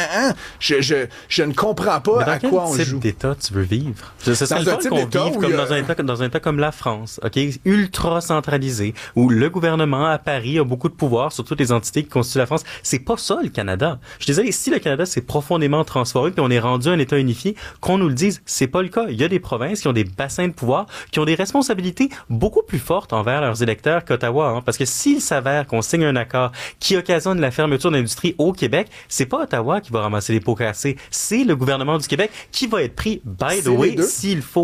je ne comprends pas à quoi on joue. Dans quel type d'État tu veux vivre? Ce serait le fun qu'on vive dans un État comme la France, OK? Ultra centralisé, où le gouvernement à Paris a beaucoup de pouvoir sur toutes les entités qui constituent la France. C'est pas ça, le Canada. Je suis désolé, si le Canada s'est profondément transformé puis on est rendu un État unifié, qu'on nous le dise, c'est pas le cas. Il y a des provinces qui ont des bassins de pouvoir, qui ont des responsabilités beaucoup plus fortes envers leurs électeurs qu'Ottawa. Hein, parce que s'il s'avère qu'on signe un accord qui occasionne la fermeture d'industrie au Québec, c'est pas Ottawa qui va ramasser les pots cassés, c'est le gouvernement du Québec qui va être pris, by the way, s'il faut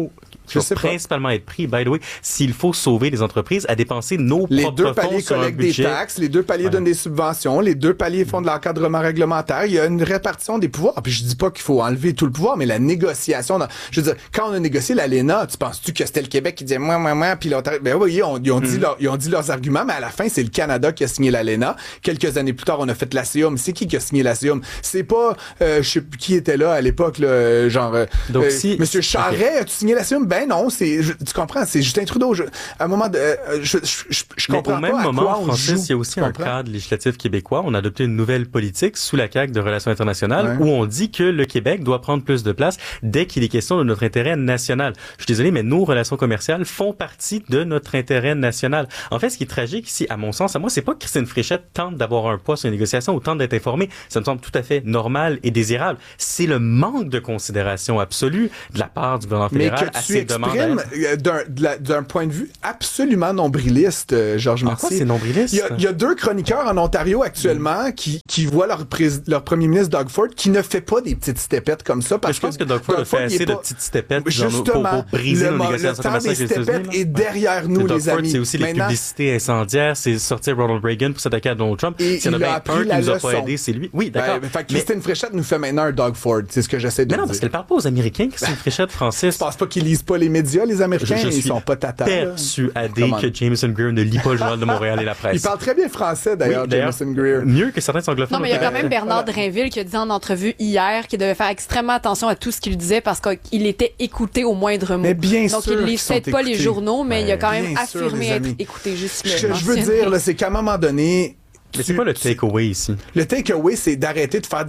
qui va principalement être pris, by the way, s'il faut sauver les entreprises, à dépenser nos propres fonds sur un budget. Les 2 paliers collectent des taxes, les 2 paliers donnent des subventions, les 2 paliers font de l'encadrement réglementaire. Il y a une répartition des pouvoirs. Puis je dis pas qu'il faut enlever tout le pouvoir, mais la négociation... Je veux dire, quand on a négocié l'ALENA, tu penses-tu que c'était le Québec qui disait moi, puis l'Ontario... Ben oui, ils ont dit leurs arguments, mais à la fin, c'est le Canada qui a signé l'ALENA. Quelques années plus tard, on a fait l'ASEUM. C'est qui a signé l'ASEUM? C'est pas... je sais plus qui était là à l'époque, là, genre... Donc, Monsieur Charret, as-tu signé l'ASEUM? Ben non, tu comprends, c'est Justin Trudeau. À un moment, je comprends pas. Au même moment, Francis, il y a aussi un cadre législatif québécois. On a adopté une nouvelle politique sous la CAQ de Relations internationales où on dit que le Québec doit prendre plus de place dès qu'il est question de notre intérêt national. Je suis désolé, mais nos relations commerciales font partie de notre intérêt national. En fait, ce qui est tragique ici, à mon sens, c'est pas que Christine Fréchette tente d'avoir un poids sur les négociations ou tente d'être informée. Ça me semble tout à fait normal et désirable. C'est le manque de considération absolue de la part du gouvernement fédéral à ces demandes. Mais que tu exprimes d'un point de vue absolument nombriliste, Georges Mercier. Pourquoi c'est nombriliste? Il y a 2 chroniqueurs en Ontario actuellement qui voient leur premier ministre Doug Ford qui ne fait pas des petites stepettes comme ça. Parce je pense que Doug Ford a fait assez de petites stepettes pour briser nos négociations commerciales avec les États-Unis. Le temps des stepettes est derrière nous, les amis. C'est aussi les publicités incendiaires, c'est sortir Ronald Reagan pour s'attaquer à Donald Trump. S'il y en a un qui nous a pas aidé, c'est lui. Oui, d'accord. Christine Fréchette nous fait maintenant un Doug Ford, c'est ce que j'essaie de dire. Mais non, parce qu'elle parle pas aux Américains, Christine Fréchette, Francis. Je pense pas qu'ils lisent pas les médias, les Américains, ils sont pas tata. Persuadé que Jameson Greer ne lit pas le Journal de Montréal et la presse. Il parle très bien français, d'ailleurs, Jameson Greer. Mieux que certains anglophones. Non, mais il y a quand même Bernard Drinville qui a dit en entrevue hier qu'il devait faire extrêmement attention à tout ce qu'il disait parce qu'il était écouté au moindre mot. Mais bien donc, sûr. Donc, il lit peut-être pas les journaux, mais il a quand même sûr, affirmé être écouté juste Ce que je veux dire, là, c'est qu'à un moment donné, mais c'est quoi le take-away ici? Le take-away, c'est d'arrêter de faire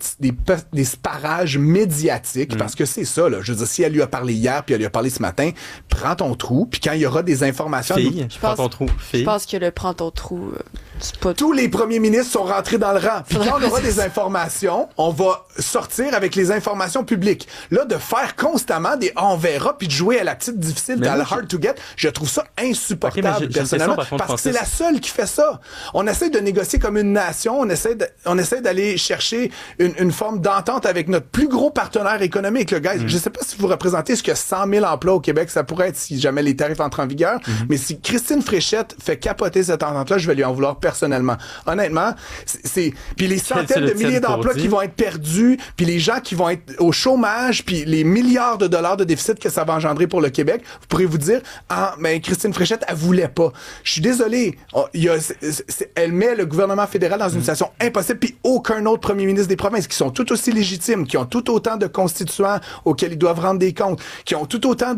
des sparages médiatiques, parce que c'est ça, là. Je veux dire, si elle lui a parlé hier, puis elle lui a parlé ce matin, prends ton trou, puis quand il y aura des informations... Prends ton trou. Je pense que le prends ton trou, c'est pas... Tous les premiers ministres sont rentrés dans le rang. Puis quand on aura des informations, on va sortir avec les informations publiques. Là, de faire constamment des on verra, puis de jouer à la petite difficile, à la hard to get, je trouve ça insupportable, personnellement, parce que c'est la seule qui fait ça. On essaie de négocier comme une nation, on essaie d'aller chercher une forme d'entente avec notre plus gros partenaire économique, le guys. Je sais pas si vous représentez ce que 100 000 emplois au Québec, ça pourrait être si jamais les tarifs entrent en vigueur, mais si Christine Fréchette fait capoter cette entente-là, je vais lui en vouloir personnellement. Honnêtement, puis les centaines de milliers d'emplois qui vont être perdus, puis les gens qui vont être au chômage, puis les milliards de dollars de déficit que ça va engendrer pour le Québec, vous pourrez vous dire, mais Christine Fréchette, elle voulait pas. Je suis désolé, elle met le gouvernement fédéral dans une situation impossible, puis aucun autre premier ministre des provinces qui sont tout aussi légitimes, qui ont tout autant de constituants auxquels ils doivent rendre des comptes, qui ont tout autant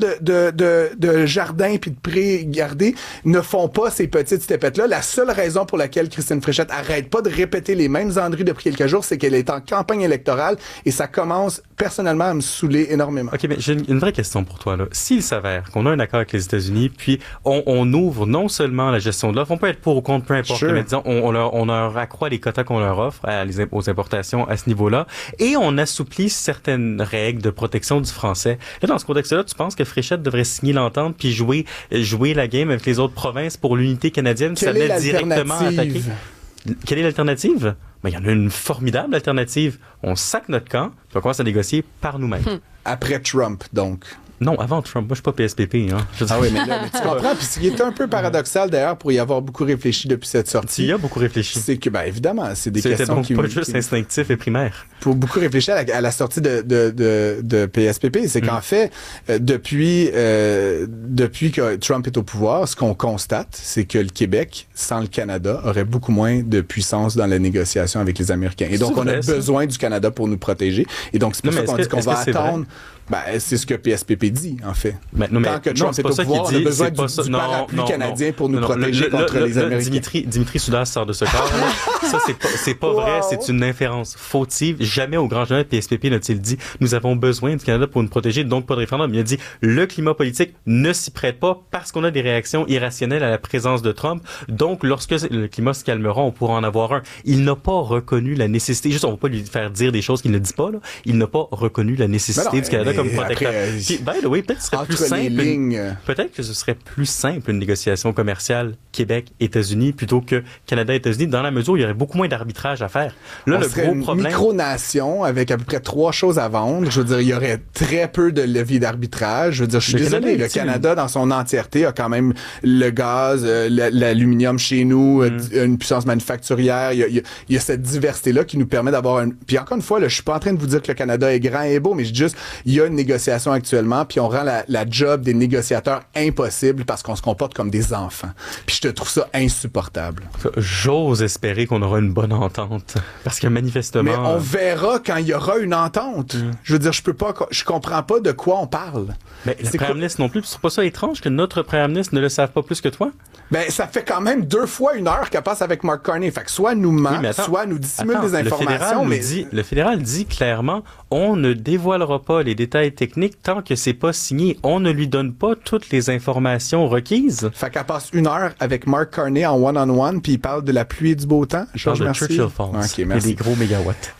de jardins puis de prés gardés, ne font pas ces petites stepettes-là. La seule raison pour laquelle Christine Fréchette arrête pas de répéter les mêmes enneries depuis quelques jours, c'est qu'elle est en campagne électorale et ça commence personnellement à me saouler énormément. OK, mais j'ai une vraie question pour toi, là. S'il s'avère qu'on a un accord avec les États-Unis, puis on ouvre non seulement la gestion de l'offre, on peut être pour ou contre, peu importe, mais disons, on leur accroît les quotas qu'on leur offre aux importations à ce niveau-là, et on assouplit certaines règles de protection du français. Là, dans ce contexte-là, tu penses que Fréchette devrait signer l'entente puis jouer la game avec les autres provinces pour l'unité canadienne qui s'allait directement attaquer? Quelle est l'alternative? Ben, il y en a une formidable alternative. On sac notre camp, puis on commence à négocier par nous-mêmes. Après Trump, donc. Non, avant Trump. Moi, je suis pas PSPP. Hein. Ah oui, mais tu comprends. Puis ce qui est un peu paradoxal, d'ailleurs, pour y avoir beaucoup réfléchi depuis cette sortie. Il y a beaucoup réfléchi. C'est que, évidemment, c'est des questions donc pas juste instinctif et primaire. Pour beaucoup réfléchir à la sortie de PSPP, c'est qu'en fait, depuis que Trump est au pouvoir, ce qu'on constate, c'est que le Québec, sans le Canada, aurait beaucoup moins de puissance dans la négociation avec les Américains. Et donc, on a besoin du Canada pour nous protéger. Et donc, c'est pour ça qu'on dit qu'on va attendre... c'est ce que PSPP dit, en fait. Tant que Trump est au pouvoir, on a besoin du parapluie canadien pour nous protéger contre les Américains. Dimitri Soudas sort de ce corps. Ça, c'est pas vrai. C'est une inférence fautive. Jamais au grand journal de PSPP n'a-t-il dit « Nous avons besoin du Canada pour nous protéger, donc pas de référendum ». Il a dit « Le climat politique ne s'y prête pas parce qu'on a des réactions irrationnelles à la présence de Trump. Donc, lorsque le climat se calmera, on pourra en avoir un. » Il n'a pas reconnu la nécessité. Juste, on va pas lui faire dire des choses qu'il ne dit pas, là. Il n'a pas reconnu la nécessité du Canada comme protecteur. Puis, by the way, peut-être que ce serait plus simple. Peut-être que ce serait plus simple une négociation commerciale Québec-États-Unis plutôt que Canada-États-Unis, dans la mesure où il y aurait beaucoup moins d'arbitrage à faire. Là, on le serait gros une problème... micronation avec à peu près 3 choses à vendre. Je veux dire, il y aurait très peu de levier d'arbitrage. Je veux dire, je suis désolé, le Canada, dans son entièreté, a quand même le gaz, l'aluminium chez nous, une puissance manufacturière. Il y a cette diversité-là qui nous permet d'avoir Puis encore une fois, là, je suis pas en train de vous dire que le Canada est grand et beau, mais je dis juste, il y a une négociation actuellement, puis on rend la job des négociateurs impossible parce qu'on se comporte comme des enfants. Puis je te trouve ça insupportable. J'ose espérer qu'on aura une bonne entente. Parce que manifestement... Mais on verra quand il y aura une entente. Je veux dire, je comprends pas de quoi on parle. Mais la première ministre non plus, tu trouves pas ça étrange que notre première ministre ne le sache pas plus que toi? Ben, ça fait quand même 2 fois 1 heure qu'elle passe avec Mark Carney. Fait que soit nous ment, soit nous dissimule des informations. Le fédéral dit clairement, on ne dévoilera pas les détails techniques tant que c'est pas signé. On ne lui donne pas toutes les informations requises. Fait qu'elle passe 1 heure avec Mark Carney en one-on-one, puis il parle de la pluie et du beau temps. Georges, merci. Churchill Falls. Okay, merci. Et des gros mégawatts.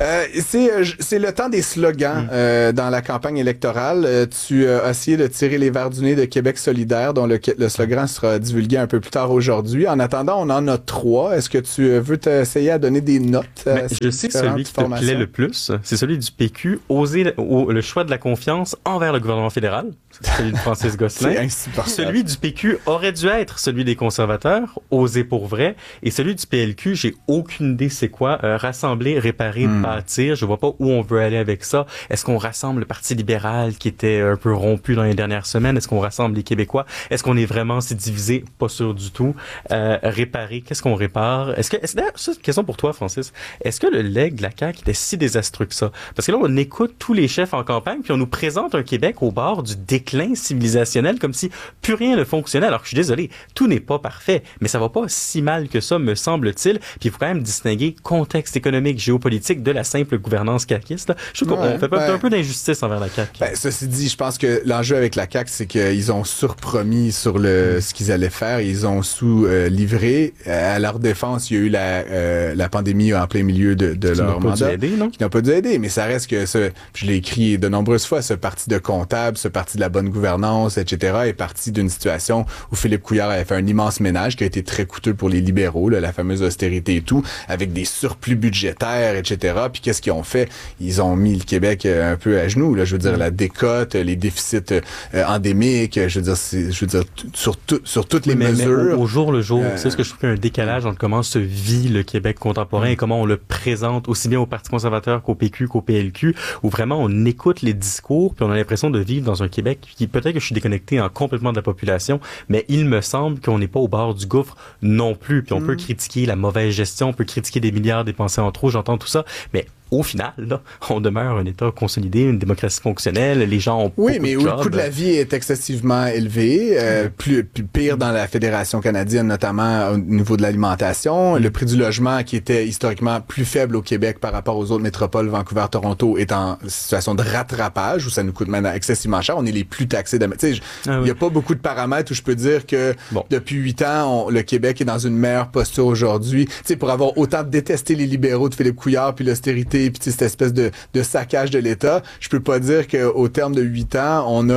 C'est le temps des slogans dans la campagne électorale. Tu as essayé de tirer les verres du nez de Québec solidaire, dont le slogan sera divulgué un peu plus tard aujourd'hui. En attendant, on en a 3. Est-ce que tu veux t'essayer à donner des notes? Je sais que celui qui te plaît le plus, c'est celui du PQ, oser le choix de la confiance envers le gouvernement fédéral. C'est celui de Francis Gosselin. C'est insupportable. Celui du PQ aurait dû être celui des conservateurs, oser pour vrai. Et celui du PLQ, j'ai aucune idée c'est quoi. Rassembler, réparer, bâtir. Je vois pas où on veut aller avec ça. Est-ce qu'on rassemble le Parti libéral qui était un peu rompu dans les dernières semaines? Est-ce qu'on rassemble les Québécois? Est-ce qu'on est vraiment si divisé? Pas sûr du tout. Réparer, qu'est-ce qu'on répare? D'ailleurs, c'est une question pour toi, Francis. Est-ce que le leg de la CAQ était si désastreux que ça? Parce que là, on écoute tous les chefs en campagne, puis on nous présente un Québec au bord du déclin civilisationnel, comme si plus rien ne fonctionnait. Alors que je suis désolé, tout n'est pas parfait, mais ça va pas si mal que ça, me semble-t-il. Puis il faut quand même distinguer contexte économique, géopolitique de la simple gouvernance caquiste. Je trouve qu'on fait un peu d'injustice envers la CAQ. Ceci dit, je pense que l'enjeu avec la CAQ, c'est qu'ils ont surpromis sur ce qu'ils allaient faire. Ils ont sous-livré. À leur défense, il y a eu la pandémie en plein milieu de leur mandat. Qui n'a pas dû aider, mais ça reste que je l'ai écrit de nombreuses fois, ce parti de comptables, ce parti de la bonne gouvernance, etc., est parti d'une situation où Philippe Couillard avait fait un immense ménage qui a été très coûteux pour les libéraux, la fameuse austérité et tout, avec des surplus budgétaires, etc. Puis qu'est-ce qu'ils ont fait? Ils ont mis le Québec un peu à genoux. Là, je veux dire, la décote, les déficits endémiques, je veux dire sur toutes les mesures. Au jour le jour, c'est ce que je trouve qu'il y a un décalage entre comment se vit le Québec contemporain et comment on le présente aussi bien au Parti conservateur qu'au PQ, qu'au PLQ, où vraiment on écoute les discours puis on a l'impression de vivre dans un Québec qui, peut-être que je suis déconnecté complètement de la population, mais il me semble qu'on n'est pas au bord du gouffre non plus. Puis on peut critiquer la mauvaise gestion, on peut critiquer des milliards dépensés en trop, j'entends tout ça, mais au final, là, on demeure un État consolidé, une démocratie fonctionnelle, les gens ont beaucoup de jobs. Oui, mais où le coût de la vie est excessivement élevé, plus pire dans la Fédération canadienne, notamment au niveau de l'alimentation. Le prix du logement, qui était historiquement plus faible au Québec par rapport aux autres métropoles, Vancouver, Toronto, est en situation de rattrapage, où ça nous coûte maintenant excessivement cher. On est les plus taxés. Il n'y a pas beaucoup de paramètres où je peux dire que depuis 8 ans, le Québec est dans une meilleure posture aujourd'hui. Pour avoir autant détesté les libéraux de Philippe Couillard, puis l'austérité, puis cette espèce de saccage de l'État, je peux pas dire qu'au terme de 8 ans, on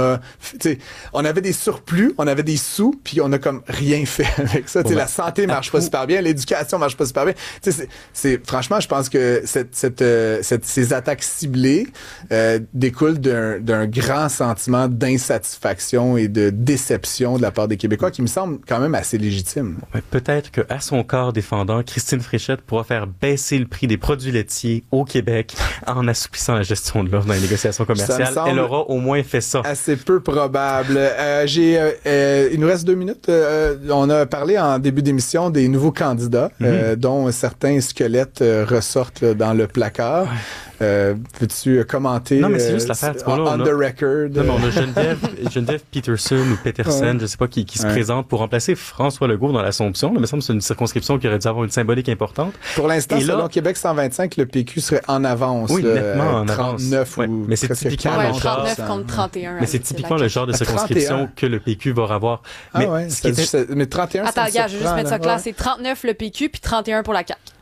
avait des surplus, on avait des sous, puis on a comme rien fait avec ça. La santé marche pas super bien, l'éducation marche pas super bien. Franchement, je pense que ces attaques ciblées découlent d'un grand sentiment d'insatisfaction et de déception de la part des Québécois qui me semble quand même assez légitime. Peut-être qu'à son corps défendant, Christine Fréchette pourra faire baisser le prix des produits laitiers au Québec en assouplissant la gestion de l'offre dans les négociations commerciales. Elle aura au moins fait ça. Assez peu probable. Il nous reste 2 minutes. On a parlé en début d'émission des nouveaux candidats, dont certains squelettes ressortent dans le placard. Veux-tu commenter? Non, mais c'est juste l'affaire. On the record. Non, mais on a Geneviève Peterson ou Peterson, je sais pas, qui se présente pour remplacer François Legault dans l'Assomption. Il me semble que c'est une circonscription qui aurait dû avoir une symbolique importante. Pour l'instant, selon Québec 125, le PQ serait en avance. Oui, nettement en avance. 39 ou mais c'est typiquement 39 contre 31. Mais c'est typiquement le genre de circonscription que le PQ va avoir. Mais 31, attends, regarde, je vais juste mettre ça clair. C'est 39 le PQ puis 31 pour la CAQ.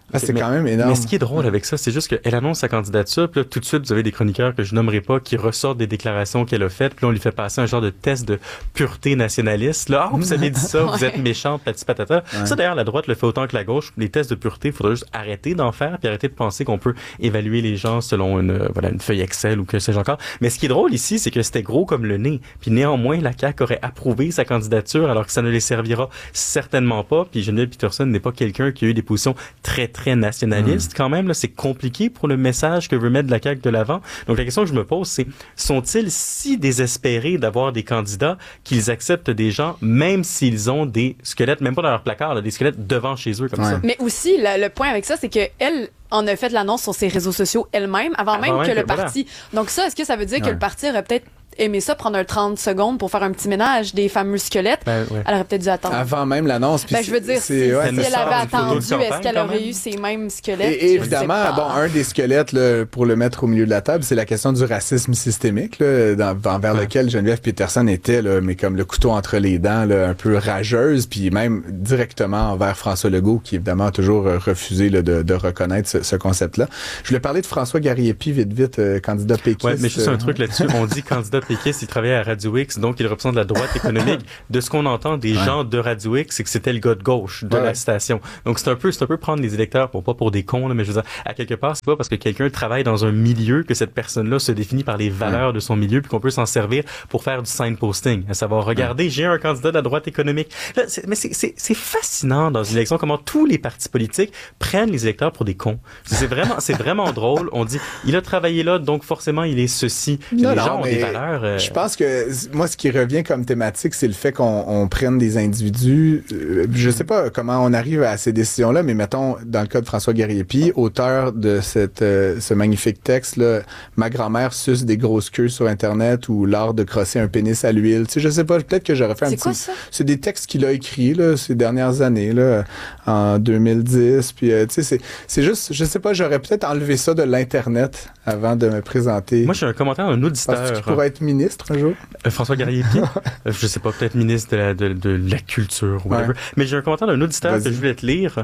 C'est quand même énorme. Mais ce qui est drôle avec ça, c'est juste qu'elle annonce sa candidature, puis là, tout de suite, vous avez des chroniqueurs que je nommerai pas qui ressortent des déclarations qu'elle a faites, puis là, on lui fait passer un genre de test de pureté nationaliste. Là, vous avez dit ça, vous êtes méchante, patati patata. Ouais. Ça, d'ailleurs, la droite le fait autant que la gauche. Les tests de pureté, il faudrait juste arrêter d'en faire, puis arrêter de penser qu'on peut évaluer les gens selon une feuille Excel ou que sais-je encore. Mais ce qui est drôle ici, c'est que c'était gros comme le nez. Puis néanmoins, la CAQ aurait approuvé sa candidature, alors que ça ne les servira certainement pas. Puis Geneviève Peterson n'est pas quelqu'un qui a eu des positions très, très nationalistes. Quand même, là, c'est compliqué pour le message que veut mettre la CAQ de l'avant. Donc, la question que je me pose, c'est, sont-ils si désespérés d'avoir des candidats qu'ils acceptent des gens, même s'ils ont des squelettes, même pas dans leur placard, là, des squelettes devant chez eux, comme ça? Mais aussi, le point avec ça, c'est que elle en a fait l'annonce sur ses réseaux sociaux elle-même, avant même que le parti. Donc ça, est-ce que ça veut dire que le parti aurait peut-être aimé ça, prendre un 30 secondes pour faire un petit ménage des fameux squelettes? Elle aurait peut-être dû attendre. Avant même l'annonce. Je veux dire, si elle avait attendu, est-ce qu'elle aurait eu ces mêmes squelettes? Et évidemment, un des squelettes, là, pour le mettre au milieu de la table, c'est la question du racisme systémique, là, envers lequel Geneviève Peterson était, là, mais comme le couteau entre les dents, là, un peu rageuse, puis même directement envers François Legault, qui évidemment a toujours refusé là, de reconnaître ce concept-là. Je voulais parler de François Gariepi, vite, candidat péquiste. Ouais, mais juste un truc là-dessus, on dit candidat péquiste, il travaillait à Radio X, donc il représente la droite économique. De ce qu'on entend des gens de Radio X, c'est que c'était le gars de gauche de la station. Donc c'est un peu prendre les électeurs pas pour des cons, là, mais je veux dire, à quelque part, c'est pas parce que quelqu'un travaille dans un milieu que cette personne-là se définit par les valeurs de son milieu, puis qu'on peut s'en servir pour faire du signposting. À savoir, regardez, j'ai un candidat de la droite économique. Là, c'est fascinant dans une élection comment tous les partis politiques prennent les électeurs pour des cons. C'est vraiment drôle. On dit, il a travaillé là, donc forcément il est ceci. Puis les gens ont des valeurs. Je pense que moi, ce qui revient comme thématique, c'est le fait qu'on prenne des individus. Je sais pas comment on arrive à ces décisions-là, mais mettons, dans le cas de François Gariepi, auteur de ce magnifique texte, là, Ma grand-mère suce des grosses queues sur Internet ou l'art de crosser un pénis à l'huile. Tu sais, je sais pas, peut-être que j'aurais fait un petit... C'est quoi ça? C'est des textes qu'il a écrits, là, ces dernières années, là, en 2010. Puis, tu sais, c'est juste, je sais pas, j'aurais peut-être enlevé ça de l'Internet avant de me présenter. Moi, j'ai un commentaire d'un auditeur. Penses-tu qu'il pourrait être ministre un jour? François Gariepi? Je sais pas, peut-être ministre de la culture ou whatever. Mais j'ai un commentaire d'un auditeur que je voulais te lire.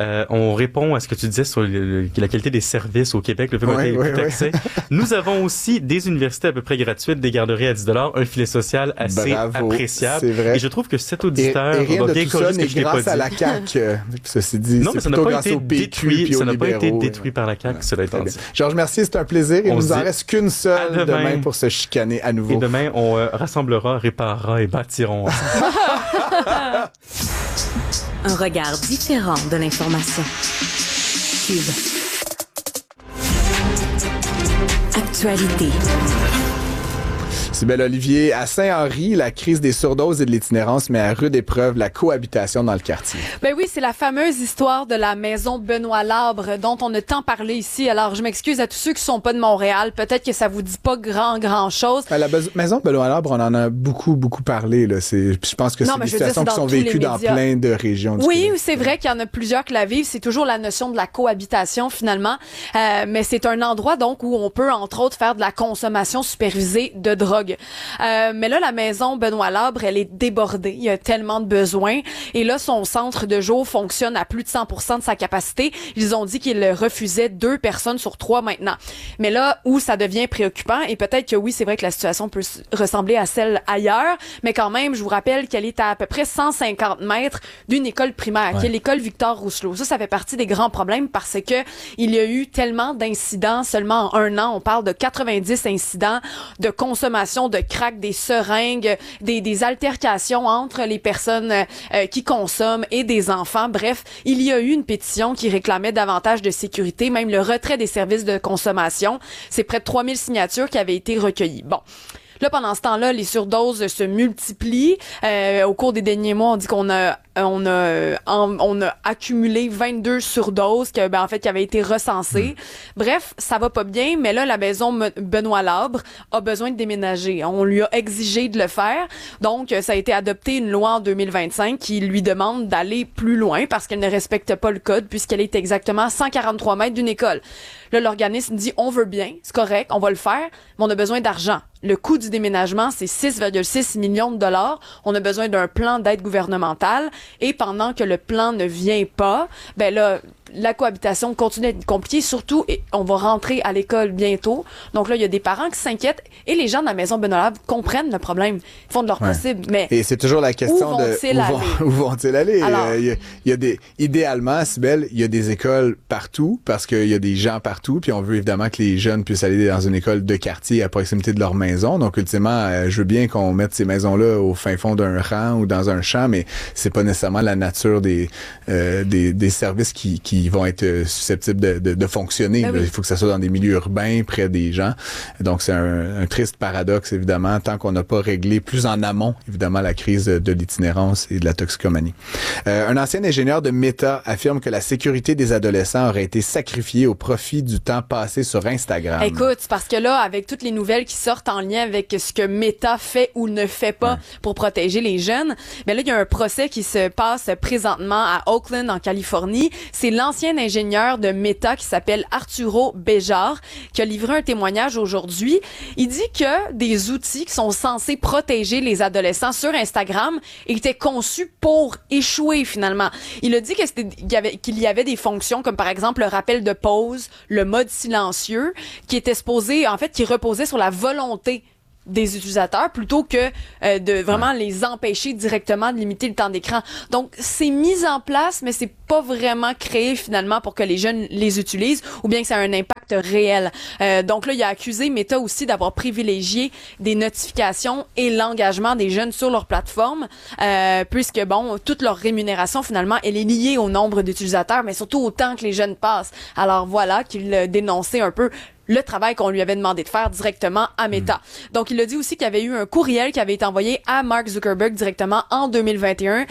On répond à ce que tu disais sur la qualité des services au Québec, le fait qu'on ait plus d'accès. Nous avons aussi des universités à peu près gratuites, des garderies à 10$, un filet social assez appréciable. C'est vrai. Et je trouve que cet auditeur va bien corriger ce que je t'ai pas dit. Grâce à la CAQ, ceci dit. Non, mais ça n'a pas été détruit. Ça n'a pas été détruit par la CAQ, cela étant dit. Georges Mercier, c'est un plaisir. Il nous en reste qu'une seule demain pour se chicaner à nouveau. Et demain, on rassemblera, réparera et bâtirons. Un regard différent de l'information. Cube. Actualité. Sybelle Olivier, à Saint-Henri, la crise des surdoses et de l'itinérance met à rude épreuve la cohabitation dans le quartier. Ben oui, c'est la fameuse histoire de la maison Benoît Labre dont on a tant parlé ici. Alors, je m'excuse à tous ceux qui sont pas de Montréal. Peut-être que ça vous dit pas grand chose. La maison Benoît Labre, on en a beaucoup parlé, là. Je pense que c'est des situations qui sont vécues dans plein de régions du Québec. Oui, c'est vrai qu'il y en a plusieurs qui la vivent. C'est toujours la notion de la cohabitation, finalement. Mais c'est un endroit, donc, où on peut, entre autres, faire de la consommation supervisée de drogue. Mais là, la maison Benoît Labre, elle est débordée. Il y a tellement de besoins. Et là, son centre de jour fonctionne à plus de 100% de sa capacité. Ils ont dit qu'ils refusaient 2 personnes sur 3 maintenant. Mais là, où ça devient préoccupant, et peut-être que oui, c'est vrai que la situation peut ressembler à celle ailleurs, mais quand même, je vous rappelle qu'elle est à peu près 150 mètres d'une école primaire, qui est l'école Victor Rousselot. Ça fait partie des grands problèmes parce que il y a eu tellement d'incidents seulement en 1 an. On parle de 90 incidents de consommation de crack, des seringues, des altercations entre les personnes qui consomment et des enfants. Bref, il y a eu une pétition qui réclamait davantage de sécurité, même le retrait des services de consommation. C'est près de 3000 signatures qui avaient été recueillies. Bon. Là, pendant ce temps-là, les surdoses se multiplient. Au cours des derniers mois, on dit qu'on a accumulé 22 surdoses qui avaient été recensées. Bref, ça va pas bien, mais là, la maison Benoît Labre a besoin de déménager. On lui a exigé de le faire. Donc, ça a été adopté une loi en 2025 qui lui demande d'aller plus loin parce qu'elle ne respecte pas le code puisqu'elle est exactement à 143 mètres d'une école. Là, l'organisme dit, on veut bien, c'est correct, on va le faire, mais on a besoin d'argent. Le coût du déménagement, c'est 6,6 millions de dollars. On a besoin d'un plan d'aide gouvernementale. Et pendant que le plan ne vient pas, ben là, la cohabitation continue d'être compliquée, surtout, et on va rentrer à l'école bientôt. Donc là, il y a des parents qui s'inquiètent et les gens de la maison Benolab comprennent le problème. Ils font de leur possible, mais et c'est toujours la question où vont-ils aller? Alors, il y a idéalement, Cybèle, il y a des écoles partout parce qu'il y a des gens partout, puis on veut évidemment que les jeunes puissent aller dans une école de quartier à proximité de leur maison. Donc, ultimement, je veux bien qu'on mette ces maisons-là au fin fond d'un rang ou dans un champ, mais c'est pas nécessairement la nature des services qui vont être susceptibles de fonctionner. Oui. Il faut que ça soit dans des milieux urbains, près des gens. Donc, c'est un triste paradoxe, évidemment, tant qu'on n'a pas réglé plus en amont, évidemment, la crise de l'itinérance et de la toxicomanie. Un ancien ingénieur de Meta affirme que la sécurité des adolescents aurait été sacrifiée au profit du temps passé sur Instagram. Écoute, c'est parce que là, avec toutes les nouvelles qui sortent en lien avec ce que Meta fait ou ne fait pas pour protéger les jeunes, mais là, il y a un procès qui se passe présentement à Oakland, en Californie. C'est l'ancien ingénieur de Meta qui s'appelle Arturo Béjar qui a livré un témoignage aujourd'hui. Il dit que des outils qui sont censés protéger les adolescents sur Instagram étaient conçus pour échouer finalement. Il a dit qu'il y avait des fonctions comme par exemple le rappel de pause, le mode silencieux, qui étaient supposés, en fait, qui reposaient sur la volonté des utilisateurs plutôt que de vraiment les empêcher directement de limiter le temps d'écran. Donc, c'est mis en place, mais c'est pas vraiment créé finalement pour que les jeunes les utilisent ou bien que ça a un impact réel. Donc là, il a accusé Meta aussi d'avoir privilégié des notifications et l'engagement des jeunes sur leur plateforme, puisque, bon, toute leur rémunération finalement, elle est liée au nombre d'utilisateurs, mais surtout au temps que les jeunes passent. Alors voilà qu'il a dénoncé un peu le travail qu'on lui avait demandé de faire directement à Meta. Donc, il a dit aussi qu'il y avait eu un courriel qui avait été envoyé à Mark Zuckerberg directement en 2021.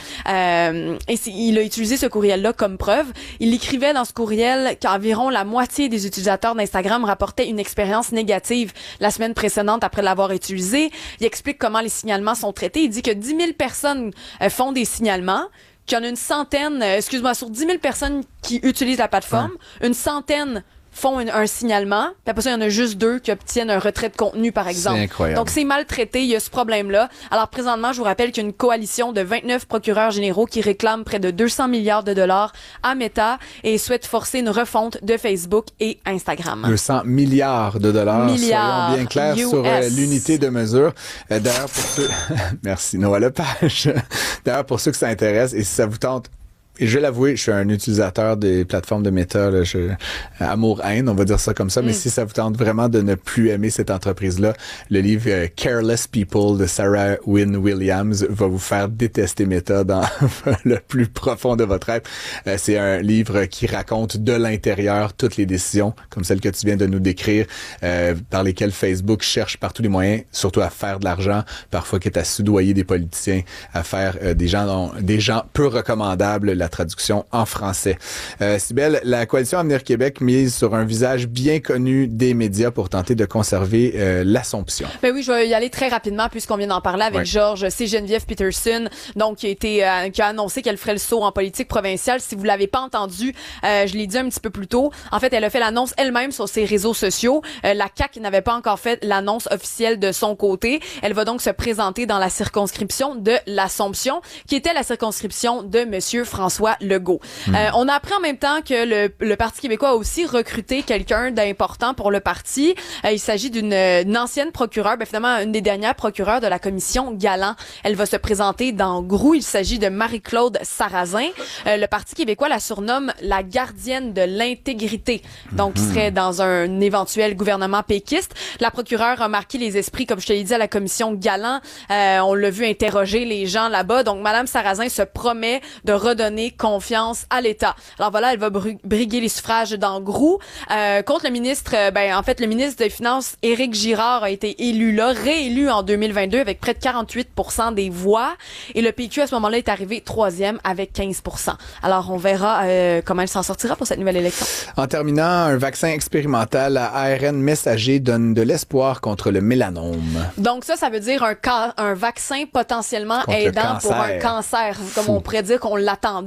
Et il a utilisé ce courriel-là comme preuve. Il écrivait dans ce courriel qu'environ la moitié des utilisateurs d'Instagram rapportaient une expérience négative la semaine précédente après l'avoir utilisé. Il explique comment les signalements sont traités. Il dit que 10 000 personnes font des signalements, qu'il y en a une centaine, sur 10 000 personnes qui utilisent la plateforme, une centaine font un signalement, puis après ça, il y en a juste 2 qui obtiennent un retrait de contenu, par exemple. C'est incroyable. Donc, c'est mal traité, il y a ce problème-là. Alors, présentement, je vous rappelle qu'il y a une coalition de 29 procureurs généraux qui réclament près de 200 milliards de dollars à Meta et souhaitent forcer une refonte de Facebook et Instagram. 200 milliards de dollars. Milliards Soyons bien clairs US. sur l'unité de mesure. D'ailleurs, pour ceux... Merci, Noah Lepage. D'ailleurs, pour ceux que ça intéresse, et si ça vous tente, et je vais l'avouer, je suis un utilisateur des plateformes de Meta, là, amour-haine, on va dire ça comme ça, mais si ça vous tente vraiment de ne plus aimer cette entreprise-là, le livre Careless People de Sarah Wynne Williams va vous faire détester Meta dans le plus profond de votre être. C'est un livre qui raconte de l'intérieur toutes les décisions, comme celle que tu viens de nous décrire, par lesquelles Facebook cherche par tous les moyens, surtout à faire de l'argent, parfois quitte à soudoyer des politiciens, à faire des gens peu recommandables, la traduction en français. Cybèle, la Coalition Avenir Québec mise sur un visage bien connu des médias pour tenter de conserver l'Assomption. Ben oui, je vais y aller très rapidement puisqu'on vient d'en parler avec Georges. C'est Geneviève Peterson, donc qui a annoncé qu'elle ferait le saut en politique provinciale. Si vous l'avez pas entendu, je l'ai dit un petit peu plus tôt. En fait, elle a fait l'annonce elle-même sur ses réseaux sociaux. La CAQ n'avait pas encore fait l'annonce officielle de son côté. Elle va donc se présenter dans la circonscription de l'Assomption, qui était la circonscription de Monsieur François Legault. On a appris en même temps que le Parti québécois a aussi recruté quelqu'un d'important pour le parti. Il s'agit d'une ancienne procureure, finalement une des dernières procureures de la commission Galland. Elle va se présenter dans Groux. Il s'agit de Marie-Claude Sarrazin. Le Parti québécois la surnomme la gardienne de l'intégrité, donc qui serait dans un éventuel gouvernement péquiste. La procureure a marqué les esprits, comme je te l'ai dit, à la commission Galland. On l'a vu interroger les gens là-bas. Donc, Madame Sarrazin se promet de redonner confiance à l'État. Alors voilà, elle va briguer les suffrages dans Groux. Contre le ministre, le ministre des Finances, Éric Girard, a été réélu en 2022 avec près de 48% des voix. Et le PQ, à ce moment-là, est arrivé 3e avec 15%. Alors, on verra comment elle s'en sortira pour cette nouvelle élection. En terminant, un vaccin expérimental à ARN messager donne de l'espoir contre le mélanome. Donc ça veut dire un vaccin potentiellement contre aidant pour un cancer, comme on pourrait dire qu'on l'attendait.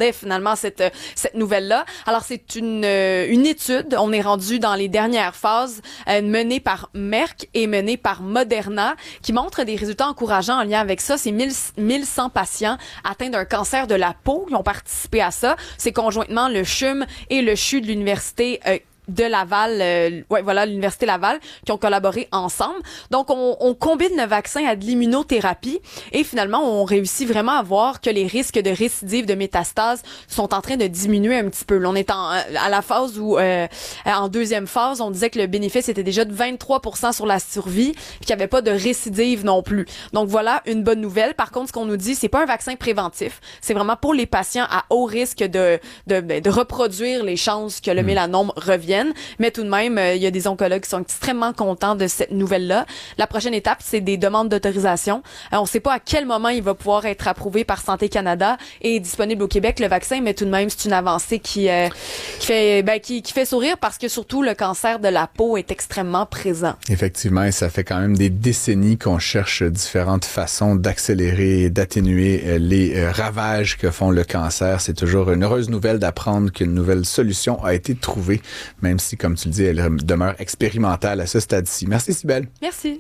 s'attendait finalement à cette nouvelle-là. Alors, c'est une étude. On est rendu dans les dernières phases menée par Merck et menée par Moderna qui montre des résultats encourageants en lien avec ça. C'est 1100 patients atteints d'un cancer de la peau qui ont participé à ça. C'est conjointement le CHUM et le CHU de l'Université de Laval, l'Université Laval, qui ont collaboré ensemble. Donc, on combine le vaccin à de l'immunothérapie et finalement, on réussit vraiment à voir que les risques de récidive de métastases sont en train de diminuer un petit peu. Là, on est à la phase où, en deuxième phase, on disait que le bénéfice était déjà de 23% sur la survie, puis qu'il n'y avait pas de récidive non plus. Donc, voilà une bonne nouvelle. Par contre, ce qu'on nous dit, c'est pas un vaccin préventif. C'est vraiment pour les patients à haut risque de reproduire les chances que le mélanome revienne. Mais tout de même, il y a des oncologues qui sont extrêmement contents de cette nouvelle-là. La prochaine étape, c'est des demandes d'autorisation. On ne sait pas à quel moment il va pouvoir être approuvé par Santé Canada et disponible au Québec, le vaccin, mais tout de même, c'est une avancée qui fait sourire parce que surtout, le cancer de la peau est extrêmement présent. Effectivement, et ça fait quand même des décennies qu'on cherche différentes façons d'accélérer et d'atténuer les ravages que font le cancer. C'est toujours une heureuse nouvelle d'apprendre qu'une nouvelle solution a été trouvée, même si, comme tu le dis, elle demeure expérimentale à ce stade-ci. Merci, Cybèle. Merci.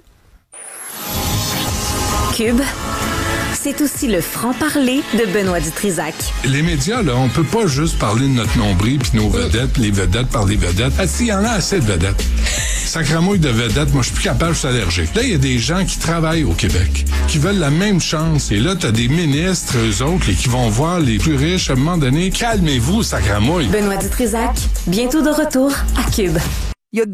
Cube, c'est aussi le franc-parler de Benoît Dutrisac. Les médias, là, on peut pas juste parler de notre nombril puis nos vedettes, puis les vedettes par les vedettes. Il y en a assez de vedettes. Sacramouille de vedettes, moi, je suis plus capable, je suis allergique. Là, il y a des gens qui travaillent au Québec, qui veulent la même chance. Et là, t'as des ministres, eux autres, qui vont voir les plus riches à un moment donné. Calmez-vous, Sacramouille. Benoît Dutrisac, bientôt de retour à Cube.